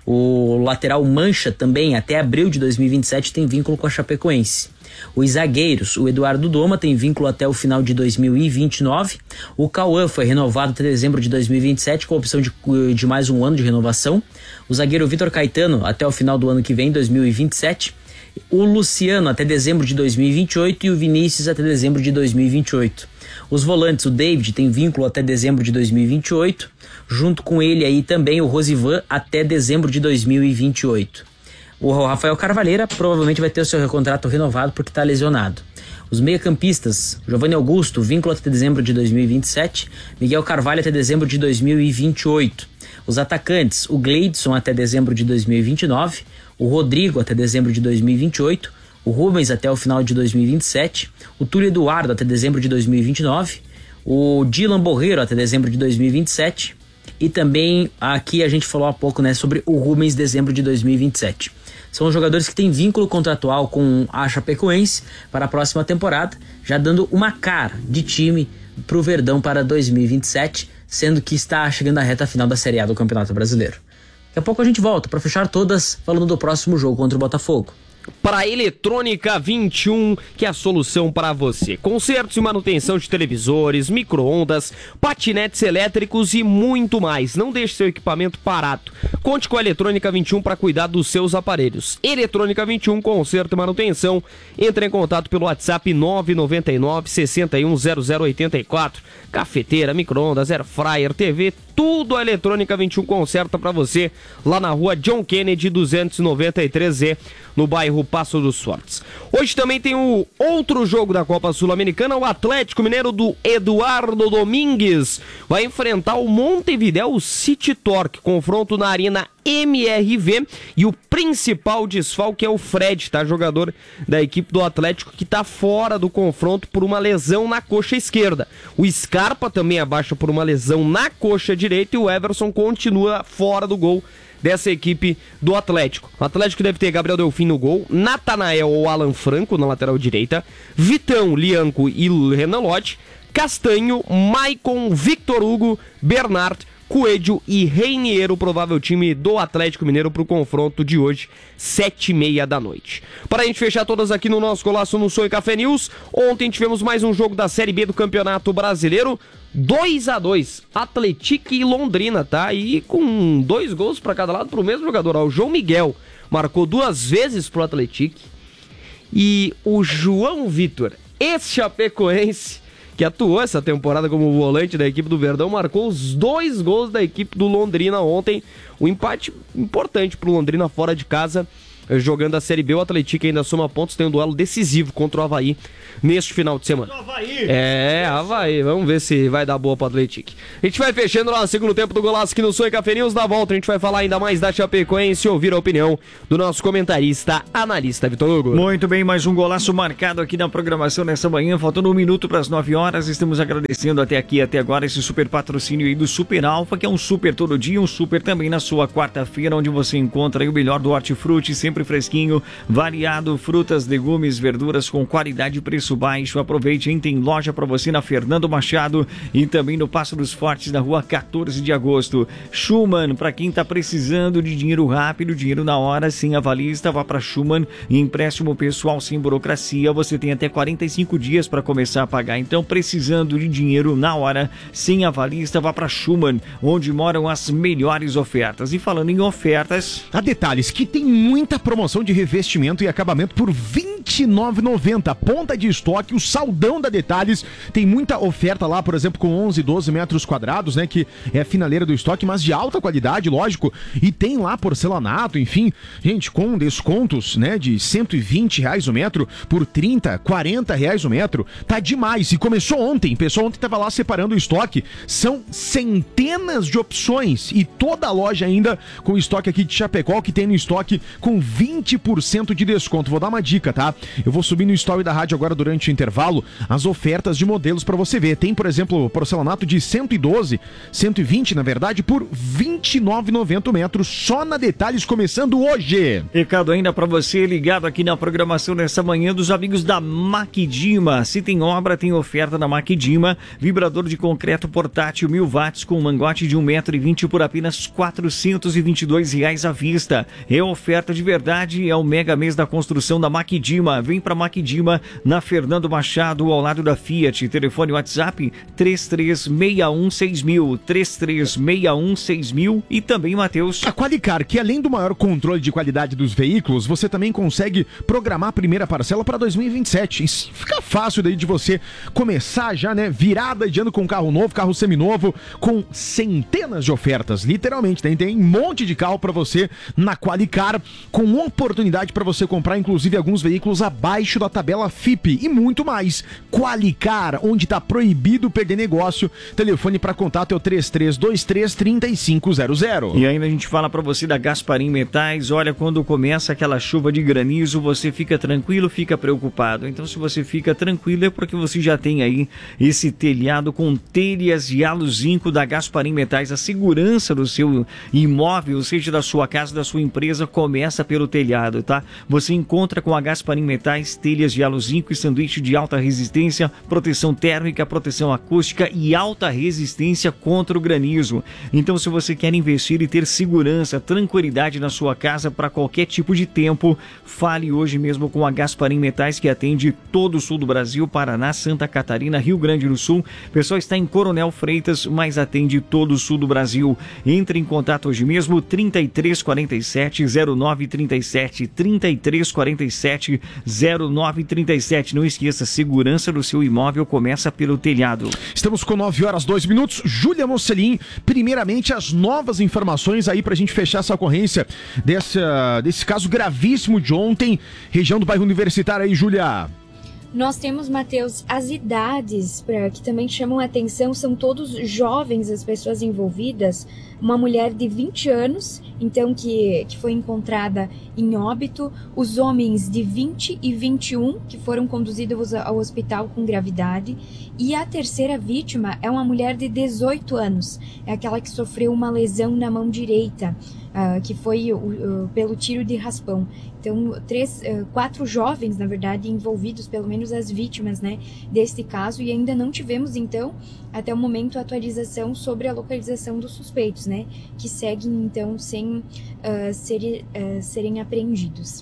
O lateral Mancha também, até abril de dois mil e vinte e sete, tem vínculo com a Chapecoense. Os zagueiros, o Eduardo Doma tem vínculo até o final de dois mil e vinte e nove. O Cauã foi renovado até dezembro de dois mil e vinte e sete, com opção de, de mais um ano de renovação. O zagueiro Vitor Caetano até o final do ano que vem, dois mil e vinte e sete. O Luciano até dezembro de dois mil e vinte e oito e o Vinícius até dezembro de dois mil e vinte e oito. Os volantes, o David tem vínculo até dezembro de dois mil e vinte e oito. Junto com ele aí também o Rosivan até dezembro de dois mil e vinte e oito. O Rafael Carvalheira provavelmente vai ter o seu contrato renovado porque está lesionado. Os meio-campistas, Giovanni Augusto, vínculo até dezembro de dois mil e vinte e sete. Miguel Carvalho até dezembro de dois mil e vinte e oito. Os atacantes, o Gleidson até dezembro de dois mil e vinte e nove. O Rodrigo até dezembro de dois mil e vinte e oito. O Rubens até o final de dois mil e vinte e sete. O Túlio Eduardo até dezembro de dois mil e vinte e nove. O Dylan Borreiro até dezembro de dois mil e vinte e sete. E também aqui a gente falou há pouco, né, sobre o Rubens, dezembro de dois mil e vinte e sete. São os jogadores que têm vínculo contratual com a Chapecoense para a próxima temporada, já dando uma cara de time para o Verdão para dois mil e vinte e sete, sendo que está chegando a reta final da Série A do Campeonato Brasileiro. Daqui a pouco a gente volta para fechar todas falando do próximo jogo contra o Botafogo. Para a Eletrônica vinte e um, que é a solução para você. Consertos e manutenção de televisores, micro-ondas, patinetes elétricos e muito mais. Não deixe seu equipamento parado. Conte com a Eletrônica vinte e um para cuidar dos seus aparelhos. Eletrônica vinte e um, conserto e manutenção. Entre em contato pelo WhatsApp nove nove nove, seis um zero zero oito quatro. Cafeteira, micro-ondas, air fryer, T V, tudo a Eletrônica vinte e um conserta para você lá na rua John Kennedy duzentos e noventa e três E, no bairro Passo dos Fortes. Hoje também tem o outro jogo da Copa Sul-Americana. O Atlético Mineiro do Eduardo Domingues vai enfrentar o Montevideo City Torque. Confronto na Arena M R V, e o principal desfalque é o Fred, tá? Jogador da equipe do Atlético, que tá fora do confronto por uma lesão na coxa esquerda. O Scarpa também abaixa por uma lesão na coxa direita, e o Everson continua fora do gol dessa equipe do Atlético. O Atlético deve ter Gabriel Delfim no gol, Natanael ou Alan Franco na lateral direita, Vitão, Lianco e Renan Lodge, Castanho, Maicon, Victor Hugo, Bernard, Coelho e Reiniero, o provável time do Atlético Mineiro para o confronto de hoje, sete e meia da noite. Para a gente fechar todas aqui no nosso Golaço no Sonho Café News, ontem tivemos mais um jogo da Série B do Campeonato Brasileiro, dois a dois, Atlético e Londrina, tá? E com dois gols para cada lado pro mesmo jogador, ó, o João Miguel marcou duas vezes pro Atlético e o João Vitor, ex-chapecoense, que atuou essa temporada como volante da equipe do Verdão, marcou os dois gols da equipe do Londrina ontem. Um empate importante pro Londrina fora de casa, jogando a Série B. O Atlético ainda soma pontos, tem um duelo decisivo contra o Avaí neste final de semana. Havaí. É, Avaí. Vamos ver se vai dar boa pro Atlético. A gente vai fechando lá no segundo tempo do Golaço aqui no Sonho Café News. Na volta a gente vai falar ainda mais da Chapecoense e ouvir a opinião do nosso comentarista, analista Vitor Hugo. Muito bem, mais um golaço marcado aqui na programação nessa manhã, faltando um minuto para as nove horas. Estamos agradecendo até aqui, até agora, esse super patrocínio aí do Super Alfa, que é um super todo dia, um super também na sua quarta-feira, onde você encontra aí o melhor do hortifruti, sempre fresquinho, variado, frutas, legumes, verduras com qualidade e preço baixo. Aproveite, hein? Tem loja para você na Fernando Machado e também no Passo dos Fortes, na rua quatorze de agosto. Schumann, para quem tá precisando de dinheiro rápido, dinheiro na hora, sem avalista, vá para Schumann, empréstimo pessoal sem burocracia. Você tem até quarenta e cinco dias para começar a pagar. Então, precisando de dinheiro na hora, sem avalista, vá para Schumann, onde moram as melhores ofertas. E falando em ofertas, há detalhes que tem muita promoção de revestimento e acabamento por vinte e nove reais e noventa centavos. Ponta de estoque, o saldão da Detalhes. Tem muita oferta lá, por exemplo, com onze, doze metros quadrados, né? Que é a finaleira do estoque, mas de alta qualidade, lógico. E tem lá porcelanato, enfim. Gente, com descontos, né? De cento e vinte reais o metro por trinta, quarenta reais o metro. Tá demais. E começou ontem. O pessoal ontem tava lá separando o estoque. São centenas de opções. E toda a loja ainda com o estoque aqui de Chapecó, que tem no estoque com vinte por cento de desconto. Vou dar uma dica, tá? Eu vou subir no story da rádio agora durante o intervalo as ofertas de modelos pra você ver. Tem, por exemplo, porcelanato de cento e doze, cento e vinte, na verdade, por vinte e nove reais e noventa centavos metros, só na Detalhes, começando hoje. Recado ainda pra você ligado aqui na programação nessa manhã dos amigos da Maquidima. Se tem obra, tem oferta na Maquidima. Vibrador de concreto portátil mil watts com mangote de um metro e vinte por apenas quatrocentos e vinte e dois reais à vista. É oferta de verdade, é o mega mês da construção da Maquidima. Vem pra Maquidima na Fernando Machado, ao lado da Fiat. Telefone WhatsApp três três seis um seis mil, três três seis um seis mil. E também, Matheus, a Qualicar, que além do maior controle de qualidade dos veículos, você também consegue programar a primeira parcela para dois mil e vinte e sete. Isso fica fácil daí de você começar já, né? Virada de ano com carro novo, carro seminovo, com centenas de ofertas, literalmente, né? Tem um monte de carro para você na Qualicar, com oportunidade para você comprar, inclusive, alguns veículos abaixo da tabela F I P e muito mais. Qualicar, onde tá proibido perder negócio. Telefone para contato é o três três dois três, três cinco zero zero. E ainda a gente fala para você da Gasparim Metais. Olha, quando começa aquela chuva de granizo, você fica tranquilo, fica preocupado. Então, se você fica tranquilo, é porque você já tem aí esse telhado com telhas de Halo Zinco da Gasparim Metais. A segurança do seu imóvel, seja da sua casa, da sua empresa, começa pelo telhado, tá? Você encontra com a Gasparim Metais telhas de Halo Zinco e sanduíche de alta resistência, proteção térmica, proteção acústica e alta resistência contra o granizo. Então, se você quer investir e ter segurança, tranquilidade na sua casa para qualquer tipo de tempo, fale hoje mesmo com a Gasparim Metais, que atende todo o sul do Brasil, Paraná, Santa Catarina, Rio Grande do Sul. O pessoal está em Coronel Freitas, mas atende todo o sul do Brasil. Entre em contato hoje mesmo, trinta e três quarenta e sete, zero nove trinta e sete, trinta e três quarenta e sete, zero nove trinta e sete. Não esqueça, segurança do seu imóvel começa pelo telhado. Estamos com nove horas, dois minutos. Júlia Mocelin, primeiramente as novas informações aí pra gente fechar essa ocorrência dessa, desse caso gravíssimo de ontem, região do bairro Universitário aí, Júlia. Nós temos, Matheus, as idades pra, que também chamam a atenção, são todos jovens as pessoas envolvidas. Uma mulher de vinte anos, então, que, que foi encontrada em óbito. Os homens de vinte e vinte e um, que foram conduzidos ao hospital com gravidade. E a terceira vítima é uma mulher de dezoito anos, é aquela que sofreu uma lesão na mão direita. uh, que foi uh, uh, pelo tiro de raspão. Então, três, uh, quatro jovens, na verdade, envolvidos, pelo menos as vítimas, né, deste caso, e ainda não tivemos, então, até o momento, a atualização sobre a localização dos suspeitos, né, que seguem, então, sem uh, ser, uh, serem apreendidos.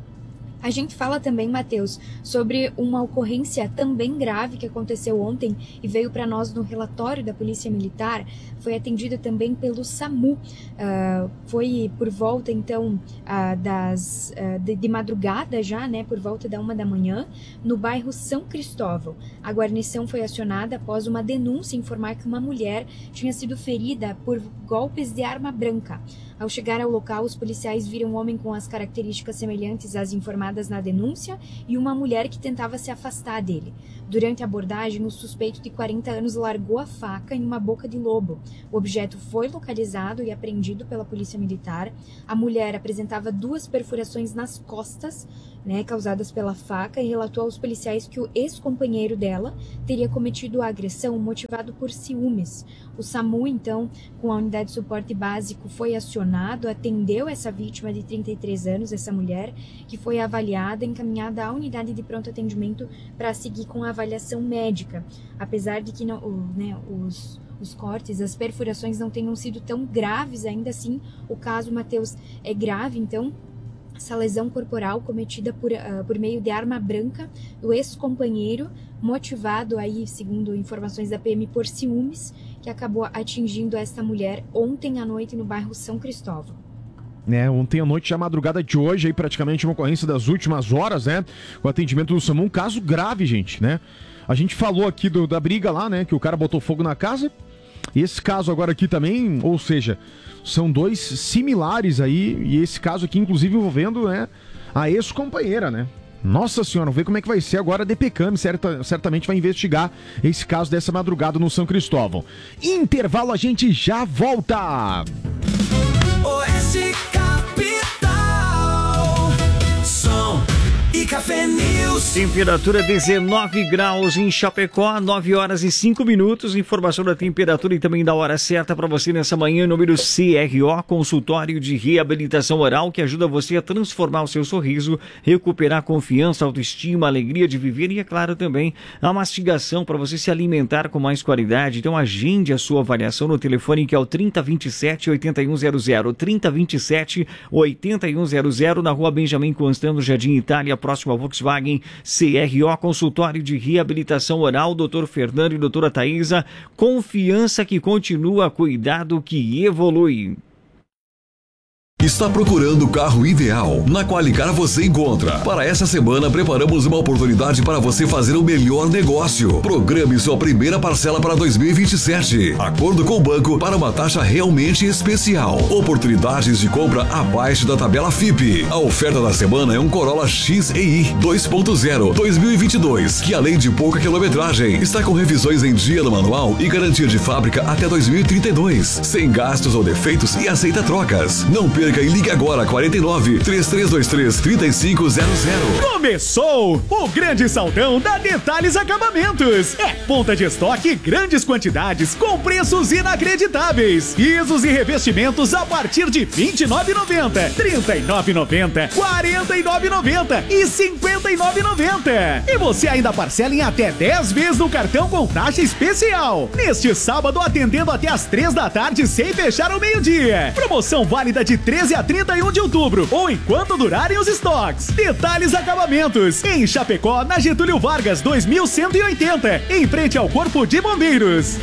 A gente fala também, Matheus, sobre uma ocorrência também grave que aconteceu ontem e veio para nós no relatório da Polícia Militar. Foi atendida também pelo SAMU. Uh, foi por volta, então, uh, das, uh, de, de madrugada já, né, por volta da uma da manhã, no bairro São Cristóvão. A guarnição foi acionada após uma denúncia informar que uma mulher tinha sido ferida por golpes de arma branca. Ao chegar ao local, os policiais viram um homem com as características semelhantes às informadas na denúncia e uma mulher que tentava se afastar dele. Durante a abordagem, o suspeito de quarenta anos largou a faca em uma boca de lobo. O objeto foi localizado e apreendido pela Polícia Militar. A mulher apresentava duas perfurações nas costas, né, causadas pela faca, e relatou aos policiais que o ex-companheiro dela teria cometido a agressão motivado por ciúmes. O SAMU, então, com a unidade de suporte básico, foi acionado, atendeu essa vítima de trinta e três anos, essa mulher, que foi avaliada, encaminhada à unidade de pronto atendimento para seguir com a avaliação médica. Apesar de que não, o, né, os, os cortes, as perfurações não tenham sido tão graves, ainda assim, o caso, Matheus, é grave, então, essa lesão corporal cometida por, uh, por meio de arma branca do ex-companheiro, motivado aí, segundo informações da P M, por ciúmes, que acabou atingindo esta mulher ontem à noite no bairro São Cristóvão. É, ontem à noite, já madrugada de hoje, aí praticamente uma ocorrência das últimas horas, né? O atendimento do SAMU, um caso grave, gente, né? A gente falou aqui do, da briga lá, né? Que o cara botou fogo na casa. Esse caso agora aqui também, ou seja, são dois similares aí, e esse caso aqui, inclusive, envolvendo, né, a ex-companheira, né? Nossa senhora, vamos ver como é que vai ser agora. A DPCAM certa, certamente vai investigar esse caso dessa madrugada no São Cristóvão. Intervalo, a gente já volta! Oeste Capital, Som e Café News. Temperatura dezenove graus em Chapecó, nove horas e cinco minutos. Informação da temperatura e também da hora certa para você nessa manhã. Número C R O, consultório de reabilitação oral, que ajuda você a transformar o seu sorriso, recuperar confiança, autoestima, alegria de viver e, é claro, também a mastigação para você se alimentar com mais qualidade. Então agende a sua avaliação no telefone que é o trinta, vinte e sete, oitenta e um zero zero, trinta, vinte e sete, oitenta e um zero zero, na rua Benjamin Constant, Jardim Itália, próximo a Volkswagen. C R O, consultório de reabilitação oral, doutor Fernando e doutora Thaisa. Confiança que continua, cuidado que evolui. Está procurando o carro ideal? Na Qualicar você encontra. Para essa semana, preparamos uma oportunidade para você fazer o melhor negócio. Programe sua primeira parcela para dois mil e vinte e sete. Acordo com o banco para uma taxa realmente especial. Oportunidades de compra abaixo da tabela F I P. A oferta da semana é um Corolla X E I dois ponto zero dois mil e vinte e dois, que além de pouca quilometragem, está com revisões em dia no manual e garantia de fábrica até dois mil e trinta e dois. Sem gastos ou defeitos e aceita trocas. Não perca e ligue agora quarenta e nove, três três dois três, trinta e cinco zero zero. Começou o grande saldão da Detalhes Acabamentos. É ponta de estoque, grandes quantidades com preços inacreditáveis. Pisos e revestimentos a partir de vinte e nove reais e noventa centavos, trinta e nove reais e noventa centavos, quarenta e nove reais e noventa centavos e cinquenta e nove reais e noventa centavos. E você ainda parcela em até dez vezes no cartão com taxa especial. Neste sábado, atendendo até às três da tarde sem fechar ao meio-dia. Promoção válida de treze a trinta e um de outubro ou enquanto durarem os estoques. Detalhes Acabamentos, em Chapecó, na Getúlio Vargas dois mil cento e oitenta, em frente ao Corpo de Bombeiros.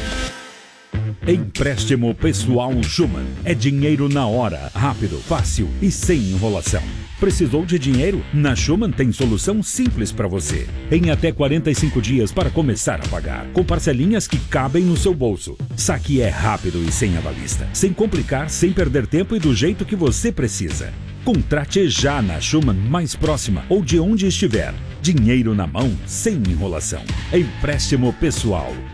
Empréstimo Pessoal Schumann. É dinheiro na hora, rápido, fácil e sem enrolação. Precisou de dinheiro? Na Schumann tem solução simples para você. Em até quarenta e cinco dias para começar a pagar, com parcelinhas que cabem no seu bolso. Saque é rápido e sem avalista, sem complicar, sem perder tempo e do jeito que você precisa. Contrate já na Schumann mais próxima ou de onde estiver. Dinheiro na mão, sem enrolação. Empréstimo Pessoal.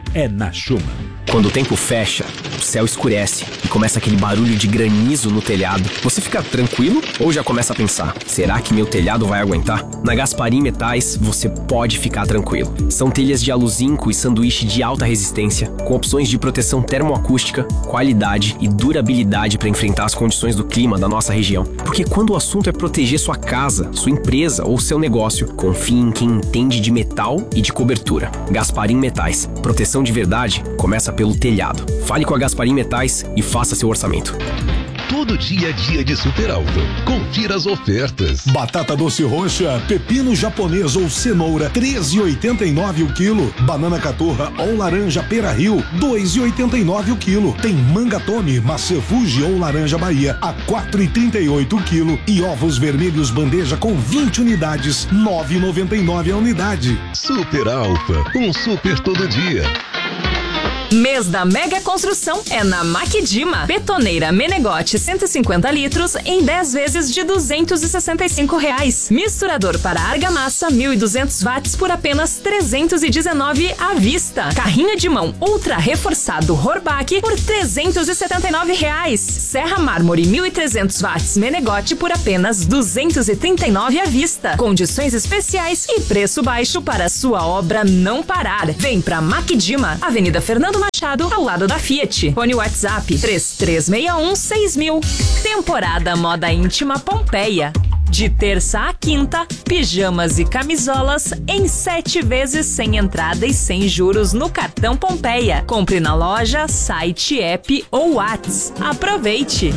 é na Schumann. Quando o tempo fecha, o céu escurece e começa aquele barulho de granizo no telhado. Você fica tranquilo ou já começa a pensar, será que meu telhado vai aguentar? Na Gasparim Metais, você pode ficar tranquilo. São telhas de aluzinco e sanduíche de alta resistência, com opções de proteção termoacústica, qualidade e durabilidade para enfrentar as condições do clima da nossa região. Porque quando o assunto é proteger sua casa, sua empresa ou seu negócio, confie em quem entende de metal e de cobertura. Gasparim Metais. Proteção de verdade começa pelo telhado. Fale com a Gasparim Metais e faça seu orçamento. Todo dia é dia de Super Alto. Confira as ofertas. Batata doce roxa, pepino japonês ou cenoura, treze e oitenta e nove o quilo. Banana caturra ou laranja pera rio, dois e oitenta e nove o quilo. Tem manga tome, maçã Fuji ou laranja Bahia, a quatro e trinta e oito o quilo. E ovos vermelhos bandeja com vinte unidades, nove e noventa e nove a unidade. Super Alfa, um super todo dia. Mês da Mega Construção é na Maquidima. Betoneira Menegote cento e cinquenta litros em dez vezes de duzentos e sessenta e cinco reais. Misturador para argamassa mil e duzentos watts por apenas trezentos e dezenove à vista. Carrinho de mão ultra reforçado Horbach por trezentos e setenta e nove reais. Serra Mármore mil e trezentos watts Menegote por apenas duzentos e trinta e nove à vista. Condições especiais e preço baixo para sua obra não parar. Vem pra Maquidima, Avenida Fernando Machado, ao lado da Fiat. Fone WhatsApp três três seis um seis mil. Temporada Moda Íntima Pompeia. De terça a quinta, pijamas e camisolas em sete vezes sem entrada e sem juros no cartão Pompeia. Compre na loja, site, app ou Whats. Aproveite!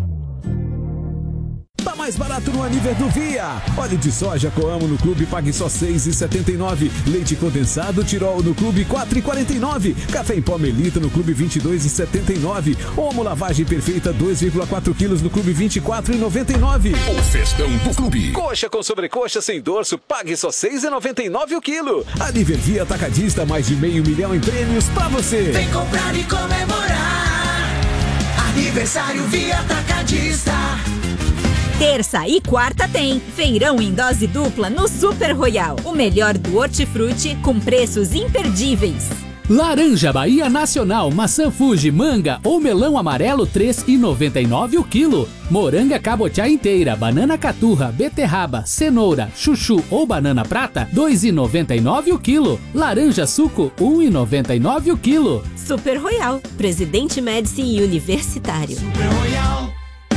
Tá mais barato no Aniver do Via. Óleo de soja Coamo no Clube pague só seis reais e setenta e nove centavos. Leite condensado Tirol no Clube quatro reais e quarenta e nove centavos. Café em pó Melita no Clube vinte e dois reais e setenta e nove centavos. Omo lavagem perfeita dois vírgula quatro quilos no Clube vinte e quatro reais e noventa e nove centavos. O festão do Clube. Coxa com sobrecoxa sem dorso pague só seis reais e noventa e nove centavos o quilo. Aniver Via Atacadista, mais de meio milhão em prêmios pra você. Vem comprar e comemorar. Aniversário Via Atacadista. Terça e quarta tem feirão em dose dupla no Super Royal. O melhor do hortifruti com preços imperdíveis. Laranja Bahia Nacional, maçã Fuji, manga ou melão amarelo três reais e noventa e nove centavos o quilo. Moranga cabotiá inteira, banana caturra, beterraba, cenoura, chuchu ou banana prata dois reais e noventa e nove centavos o quilo. Laranja suco um real e noventa e nove centavos o quilo. Super Royal, Presidente Médici e Universitário. Super Royal.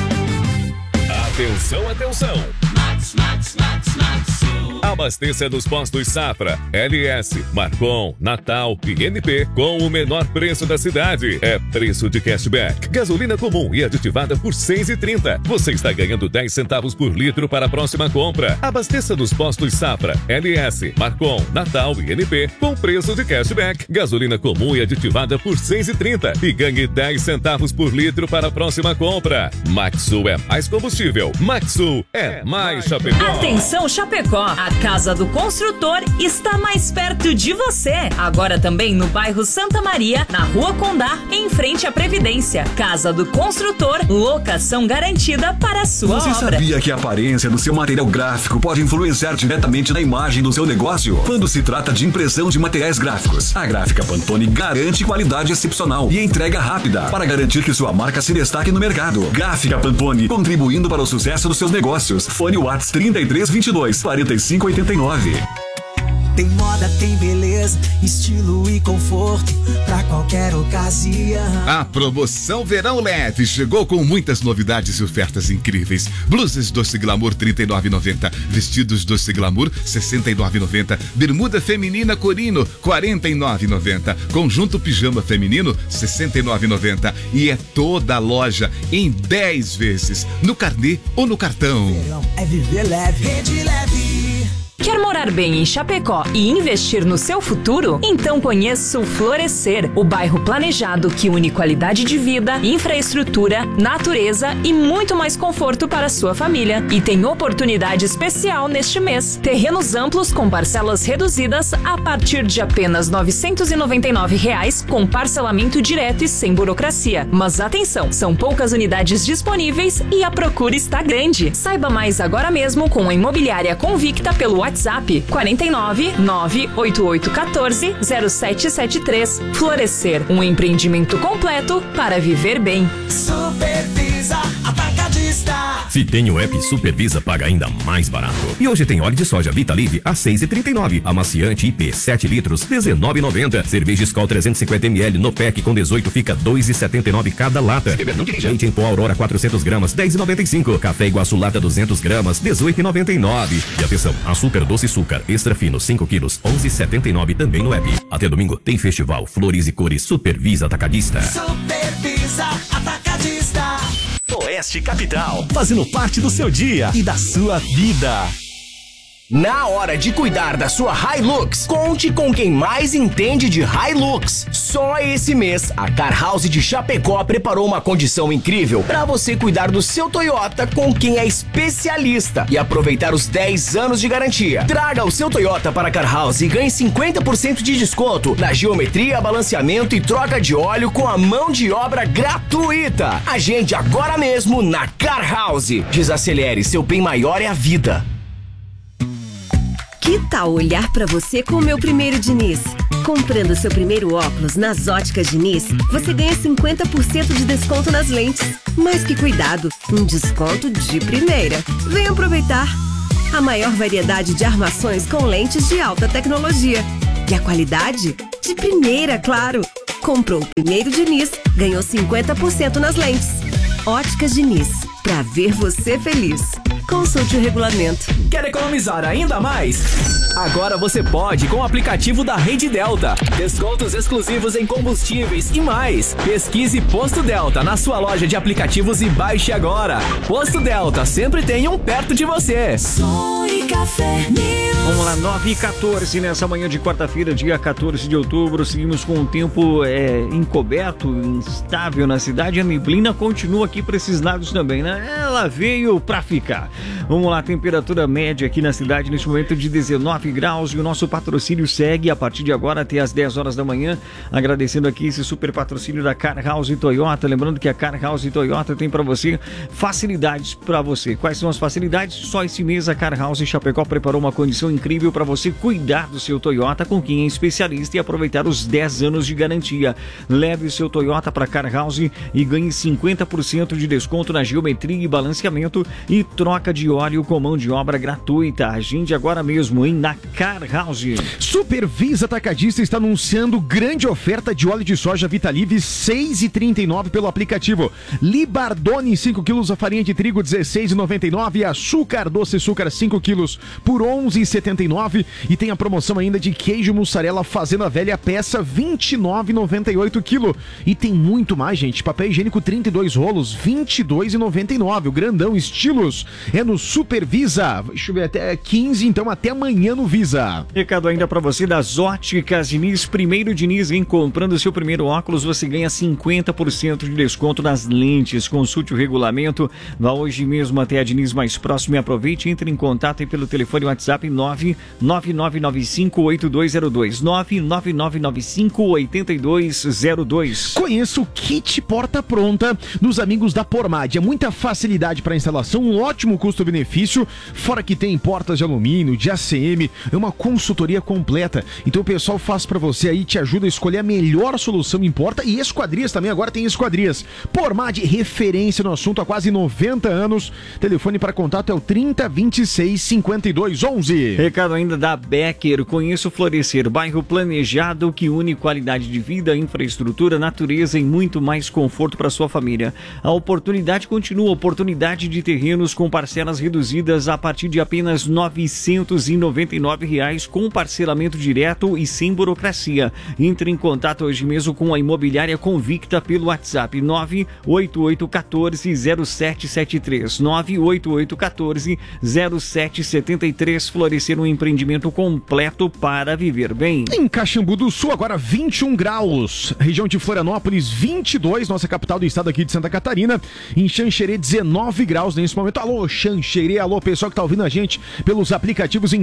Atenção, atenção! Max, Max, Max, Max. Abasteça nos postos Safra, L S, Marcon, Natal e N P com o menor preço da cidade. É preço de cashback. Gasolina comum e aditivada por seis reais e trinta centavos. Você está ganhando dez centavos por litro para a próxima compra. Abasteça nos postos Safra, L S, Marcon, Natal e N P com preço de cashback. Gasolina comum e aditivada por seis reais e trinta centavos e ganhe dez centavos por litro para a próxima compra. Maxsul é mais combustível. Maxsul é mais Chapecó. Atenção, Chapecó! A Casa do Construtor está mais perto de você. Agora também no bairro Santa Maria, na Rua Condá, em frente à Previdência. Casa do Construtor, locação garantida para a sua Você obra. sabia que a aparência do seu material gráfico pode influenciar diretamente na imagem do seu negócio? Quando se trata de impressão de materiais gráficos, a Gráfica Pantone garante qualidade excepcional e entrega rápida para garantir que sua marca se destaque no mercado. Gráfica Pantone, contribuindo para o sucesso dos seus negócios. Fone Whats trinta e três vinte e dois, quarenta e cinco oitenta e nove. Tem moda, tem beleza, estilo e conforto pra qualquer ocasião. A promoção Verão Leve chegou com muitas novidades e ofertas incríveis. Blusas Doce Glamour trinta e nove reais e noventa centavos, vestidos Doce Glamour sessenta e nove reais e noventa centavos, bermuda feminina Corino quarenta e nove reais e noventa centavos, conjunto pijama feminino sessenta e nove reais e noventa centavos e é toda a loja em dez vezes no carnê ou no cartão. Verão é viver leve, rede leve. Quer morar bem em Chapecó e investir no seu futuro? Então conheça o Florescer, o bairro planejado que une qualidade de vida, infraestrutura, natureza e muito mais conforto para a sua família. E tem oportunidade especial neste mês. Terrenos amplos com parcelas reduzidas a partir de apenas novecentos e noventa e nove reais, com parcelamento direto e sem burocracia. Mas atenção, são poucas unidades disponíveis e a procura está grande. Saiba mais agora mesmo com a Imobiliária Convicta pelo WhatsApp WhatsApp quatro nove nove oito oito um quatro zero sete sete três. Florescer, um empreendimento completo para viver bem. Supervisa Atacadista. Se tem o app Supervisa, paga ainda mais barato. E hoje tem óleo de soja Vitalive a seis reais e trinta e nove centavos. Amaciante I P sete litros, dezenove reais e noventa centavos. Cerveja Skol trezentos e cinquenta mililitros no pack com dezoito fica dois reais e setenta e nove centavos cada lata. Leite em pó Aurora quatrocentos gramas, dez reais e noventa e cinco centavos. Café Iguaçu Lata duzentos gramas, dezoito reais e noventa e nove centavos. E atenção, açúcar doce açúcar extra fino cinco quilos, onze reais e setenta e nove centavos também no app. Até domingo tem festival Flores e Cores Supervisa Atacadista. Supervisa Atacadista. Oeste Capital, fazendo parte do seu dia e da sua vida. Na hora de cuidar da sua Hilux, conte com quem mais entende de Hilux. Só esse mês, a Car House de Chapecó preparou uma condição incrível para você cuidar do seu Toyota com quem é especialista e aproveitar os dez anos de garantia. Traga o seu Toyota para a Car House e ganhe cinquenta por cento de desconto na geometria, balanceamento e troca de óleo com a mão de obra gratuita. Agende agora mesmo na Car House. Desacelere, seu bem maior é a vida. Que tal olhar pra você com o meu primeiro Diniz? Comprando seu primeiro óculos nas Óticas Diniz, você ganha cinquenta por cento de desconto nas lentes. Mais que cuidado, um desconto de primeira. Venha aproveitar! A maior variedade de armações com lentes de alta tecnologia. E a qualidade? De primeira, claro! Comprou o primeiro Diniz, ganhou cinquenta por cento nas lentes. Óticas Diniz, pra ver você feliz. Consulte o regulamento. Quer economizar ainda mais? Agora você pode com o aplicativo da Rede Delta. Descontos exclusivos em combustíveis e mais. Pesquise Posto Delta na sua loja de aplicativos e baixe agora. Posto Delta, sempre tem um perto de você. Som e Café News. Vamos lá, nove e quatorze nessa manhã de quarta-feira, dia quatorze de outubro. Seguimos com um tempo é, encoberto, instável na cidade. A neblina continua aqui para esses lados também, né? Ela veio para ficar. Vamos lá, temperatura média aqui na cidade neste momento de dezenove graus e o nosso patrocínio segue a partir de agora até as dez horas da manhã. Agradecendo aqui esse super patrocínio da Car House e Toyota. Lembrando que a Car House e Toyota tem para você facilidades para você. Quais são as facilidades? Só esse mês a Car House Chapecó preparou uma condição incrível para você cuidar do seu Toyota com quem é especialista e aproveitar os dez anos de garantia. Leve o seu Toyota para Car House e ganhe cinquenta por cento de desconto na geometria e balanceamento e troca de óleo com mão de obra gratuita. Agende agora mesmo, hein, na Car House. Supervisa Atacadista está anunciando grande oferta de óleo de soja Vitalive seis reais e trinta e nove centavos pelo aplicativo. Libardone cinco quilos, a farinha de trigo dezesseis reais e noventa e nove centavos, açúcar doce açúcar cinco quilos por onze reais e setenta e nove centavos e tem a promoção ainda de queijo mussarela Fazenda Velha peça vinte e nove reais e noventa e oito centavos quilo. E tem muito mais, gente. Papel higiênico trinta e dois rolos, vinte e dois reais e noventa e nove centavos. O grandão estilos é no Supervisa. Deixa eu ver, até quinze, então até amanhã no Visa. Recado ainda para você das Óticas Diniz. Primeiro Diniz, vem comprando seu primeiro óculos, você ganha cinquenta por cento de desconto nas lentes. Consulte o regulamento. Vá hoje mesmo até a Diniz mais próximo e aproveite. Entre em contato aí pelo telefone WhatsApp nove nove nove nove cinco oito dois zero dois. nove nove nove nove cinco oito dois zero dois. Conheça o kit porta pronta dos amigos da Pormad. É muita facilidade para instalação, um ótimo custo-benefício, fora que tem portas de alumínio, de A C M, é uma consultoria completa. Então o pessoal faz para você aí, te ajuda a escolher a melhor solução em porta e esquadrias também, agora tem esquadrias. Pormad, referência no assunto há quase noventa anos. Telefone para contato é o trinta, vinte e seis, cinquenta e dois, onze. Recado ainda da Becker. Conheça o Florescer, bairro planejado que une qualidade de vida, infraestrutura, natureza e muito mais conforto para sua família. A oportunidade continua, oportunidade de terrenos com parcelas reduzidas a partir de apenas novecentos e noventa e nove reais com parcelamento direto e sem burocracia. Entre em contato hoje mesmo com a Imobiliária Convicta pelo WhatsApp nove oito oito um quatro zero sete sete três. nove oito oito um quatro zero sete sete três. Florescer, um empreendimento completo para viver bem. Em Caxambu do Sul, agora vinte e um graus. Região de Florianópolis, vinte e dois, nossa capital do estado aqui de Santa Catarina. Em Xanxerê, dezenove graus nesse momento. Alô, Xanxerê, alô, pessoal que tá ouvindo a gente pelos aplicativos em todo o Brasil.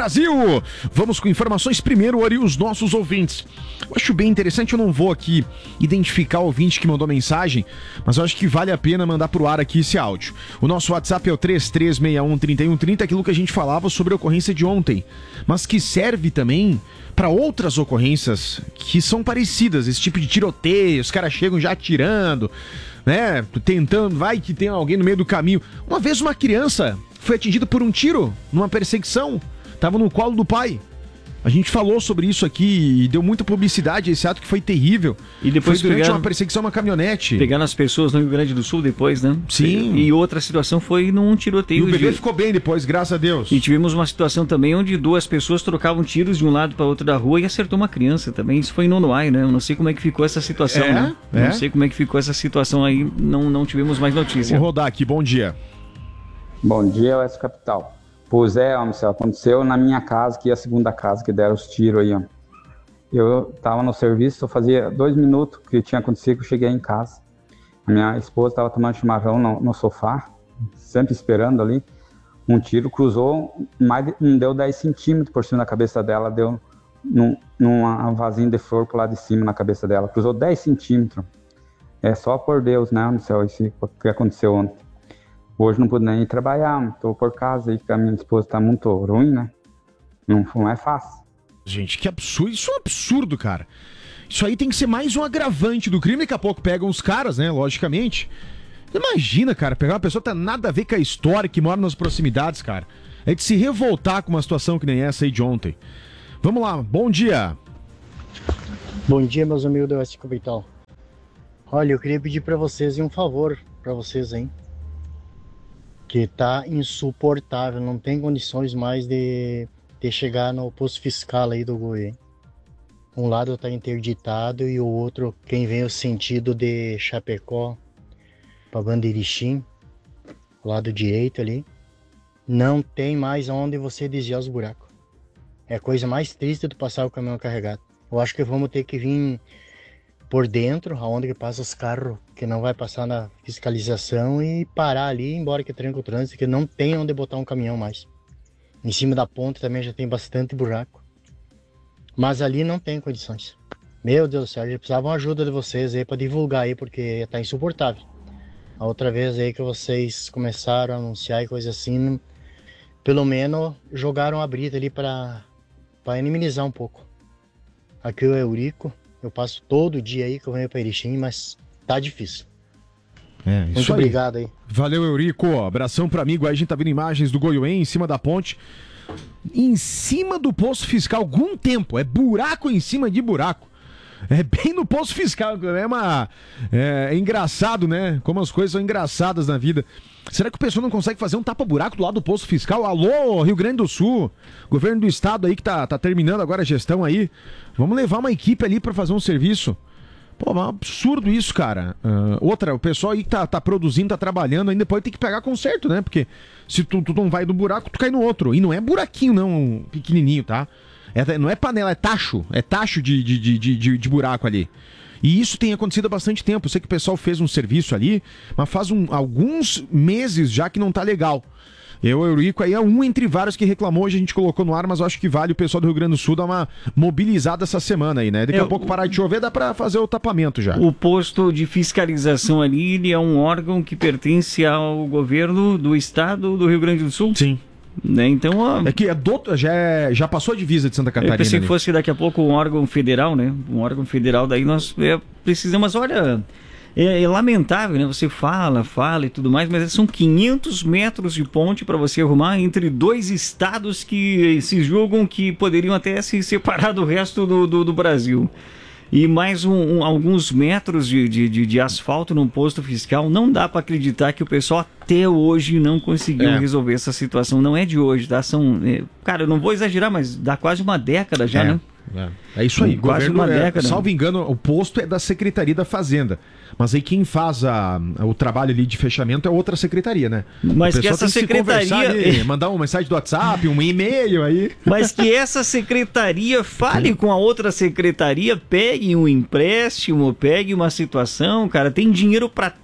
Brasil. Vamos com informações primeiro, Ori, os nossos ouvintes. Eu acho bem interessante, eu não vou aqui identificar o ouvinte que mandou mensagem, mas eu acho que vale a pena mandar pro ar aqui esse áudio. O nosso WhatsApp é o três três seis um, três um três zero, aquilo que a gente falava sobre a ocorrência de ontem, mas que serve também para outras ocorrências que são parecidas, esse tipo de tiroteio, os caras chegam já atirando, né, tentando, vai que tem alguém no meio do caminho. Uma vez uma criança foi atingida por um tiro numa perseguição, tava no colo do pai. A gente falou sobre isso aqui e deu muita publicidade a esse ato que foi terrível. E depois foi durante pegaram, uma perseguição, uma caminhonete. Pegando as pessoas no Rio Grande do Sul depois, né? Sim. E outra situação foi num tiroteio. E o bebê de... ficou bem depois, graças a Deus. E tivemos uma situação também onde duas pessoas trocavam tiros de um lado para outro da rua e acertou uma criança também. Isso foi em Nonoai, né? Eu não sei como é que ficou essa situação, é? né? É? Não sei como é que ficou essa situação aí, não, não tivemos mais notícia. Vou rodar aqui, bom dia. Bom dia, Oeste Capital. Pois é, homem, isso aconteceu na minha casa, que é a segunda casa que deram os tiros aí, ó. Eu tava no serviço, fazia dois minutos que tinha acontecido que eu cheguei em casa. A minha esposa tava tomando chimarrão no, no sofá, sempre esperando ali. Um tiro cruzou, mais de, não deu dez centímetros por cima da cabeça dela, deu num, numa vasinha de flor pro lado de cima na cabeça dela. Cruzou dez centímetros. É só por Deus, né, no céu, isso que aconteceu ontem. Hoje não pude nem ir trabalhar, estou por casa aí, porque a minha esposa está muito ruim, né? Não, não é fácil. Gente, que absurdo. Isso é um absurdo, cara. Isso aí tem que ser mais um agravante do crime. Daqui a pouco pegam os caras, né? Logicamente. Imagina, cara, pegar uma pessoa que tem nada a ver com a história, que mora nas proximidades, cara. É de se revoltar com uma situação que nem essa aí de ontem. Vamos lá, bom dia. Bom dia, meus amigos do Oeste Capital. Olha, eu queria pedir pra vocês um favor pra vocês, hein? Que tá insuportável, não tem condições mais de, de chegar no posto fiscal aí do Goi, hein? Um lado tá interditado e o outro, quem vem o sentido de Chapecó para Bandeirichim, o lado direito ali, não tem mais onde você desviar os buracos. É a coisa mais triste de passar o caminhão carregado. Eu acho que vamos ter que vir por dentro, aonde que passa os carros, que não vai passar na fiscalização, e parar ali, embora que tranque o trânsito, que não tem onde botar um caminhão mais. Em cima da ponte também já tem bastante buraco. Mas ali não tem condições. Meu Deus do céu, já precisavam ajuda de vocês aí para divulgar aí, porque tá insuportável. A outra vez aí que vocês começaram a anunciar e coisa assim, pelo menos jogaram a brita ali para para minimizar um pouco. Aqui é o Eurico. Eu passo todo dia aí que eu venho para Erechim, mas tá difícil. É, isso Muito aí. obrigado aí. Valeu, Eurico. Abração pro amigo. Aí a gente tá vendo imagens do Goiuém em cima da ponte. Em cima do posto fiscal, algum tempo. É buraco em cima de buraco. É bem no posto fiscal. É, uma, é, é engraçado, né? Como as coisas são engraçadas na vida. Será que o pessoal não consegue fazer um tapa-buraco do lado do posto fiscal? Alô, Rio Grande do Sul, governo do estado aí que tá, tá terminando agora a gestão aí. Vamos levar uma equipe ali pra fazer um serviço. Pô, é um absurdo isso, cara. Uh, outra, o pessoal aí que tá, tá produzindo, tá trabalhando, ainda pode ter que pegar conserto, né? Porque se tu, tu não vai no buraco, tu cai no outro. E não é buraquinho, não, pequenininho, tá? É, não é panela, é tacho. É tacho de, de, de, de, de buraco ali. E isso tem acontecido há bastante tempo. Eu sei que o pessoal fez um serviço ali, mas faz um, alguns meses já que não tá legal. Eu, Eurico, aí é um entre vários que reclamou, hoje a gente colocou no ar, mas eu acho que vale o pessoal do Rio Grande do Sul dar uma mobilizada essa semana aí, né? Daqui Eu, a pouco parar de chover, dá pra fazer o tapamento já. O posto de fiscalização ali, ele é um órgão que pertence ao governo do estado do Rio Grande do Sul? Sim. Né? Então, ó, é que é do, já, é, já passou a divisa de Santa Catarina. Eu pensei ali. que fosse daqui a pouco um órgão federal, né? Um órgão federal, daí nós é, precisamos, olha... É, é lamentável, né? Você fala, fala e tudo mais, mas são quinhentos metros de ponte para você arrumar entre dois estados que se julgam que poderiam até se separar do resto do, do, do Brasil. E mais um, um, alguns metros de, de, de, de asfalto num posto fiscal. Não dá para acreditar que o pessoal até hoje não conseguiu é. resolver essa situação. Não é de hoje, tá? São, é, cara, eu não vou exagerar, mas dá quase uma década já, é. né? É. é isso aí, quase governo, uma é, década. Salvo engano, o posto é da Secretaria da Fazenda. Mas aí quem faz a, o trabalho ali de fechamento é outra secretaria, né? Mas que essa secretaria... Ali, mandar uma mensagem do WhatsApp, um e-mail aí. Mas que essa secretaria fale com a outra secretaria, pegue um empréstimo, pegue uma situação, cara. Tem dinheiro pra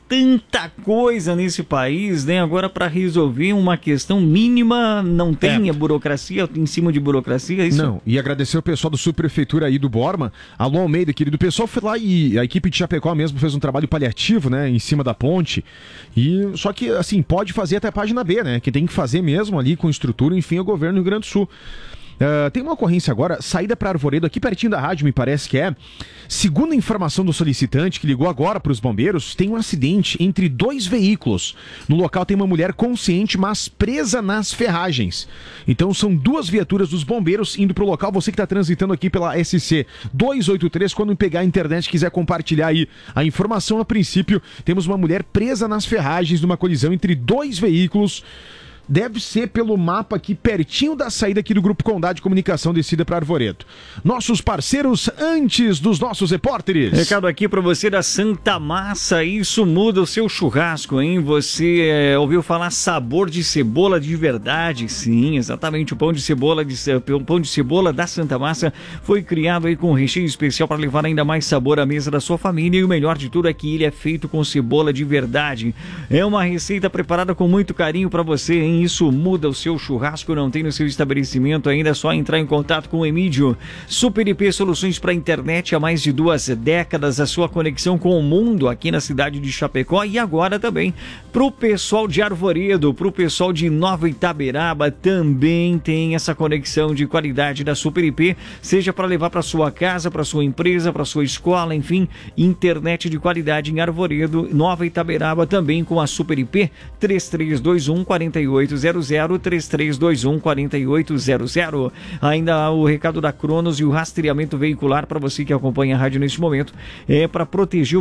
tanta coisa nesse país, né? Agora para resolver uma questão mínima, não tem é. a burocracia em cima de burocracia, é isso? Não, e agradecer o pessoal do Subprefeitura aí do Borma, Alô Almeida, querido, o pessoal foi lá e a equipe de Chapecó mesmo fez um trabalho paliativo, né, em cima da ponte, e só que, assim, pode fazer até a página B, né, que tem que fazer mesmo ali com estrutura, enfim, é o governo do Rio Grande do Sul. Uh, tem uma ocorrência agora, saída para Arvoredo, aqui pertinho da rádio, me parece que é. Segundo a informação do solicitante, que ligou agora para os bombeiros, tem um acidente entre dois veículos. No local tem uma mulher consciente, mas presa nas ferragens. Então são duas viaturas dos bombeiros indo para o local. Você que está transitando aqui pela S C duzentos e oitenta e três, quando pegar a internet e quiser compartilhar aí a informação, a princípio, temos uma mulher presa nas ferragens numa colisão entre dois veículos. Deve ser pelo mapa aqui, pertinho da saída aqui do Grupo Condado de Comunicação, descida para Arvoredo. Nossos parceiros antes dos nossos repórteres. Recado aqui para você da Santa Massa, isso muda o seu churrasco, hein? Você é, ouviu falar sabor de cebola de verdade? Sim, exatamente, o pão de cebola, de, o pão de cebola da Santa Massa foi criado aí com um recheio especial para levar ainda mais sabor à mesa da sua família, e o melhor de tudo é que ele é feito com cebola de verdade. É uma receita preparada com muito carinho para você, hein? Isso muda o seu churrasco, não tem no seu estabelecimento ainda, é só entrar em contato com o Emídio. Super I P Soluções para Internet há mais de duas décadas, a sua conexão com o mundo aqui na cidade de Chapecó, e agora também para o pessoal de Arvoredo, para o pessoal de Nova Itaberaba, também tem essa conexão de qualidade da Super I P, seja para levar para sua casa, para sua empresa, para sua escola, enfim, internet de qualidade em Arvoredo, Nova Itaberaba, também com a Super I P. Três três dois um, quatro oito zero zero, três três dois um, quatro oito zero zero. Ainda o recado da Cronos e o rastreamento veicular para você que acompanha a rádio neste momento, é para proteger o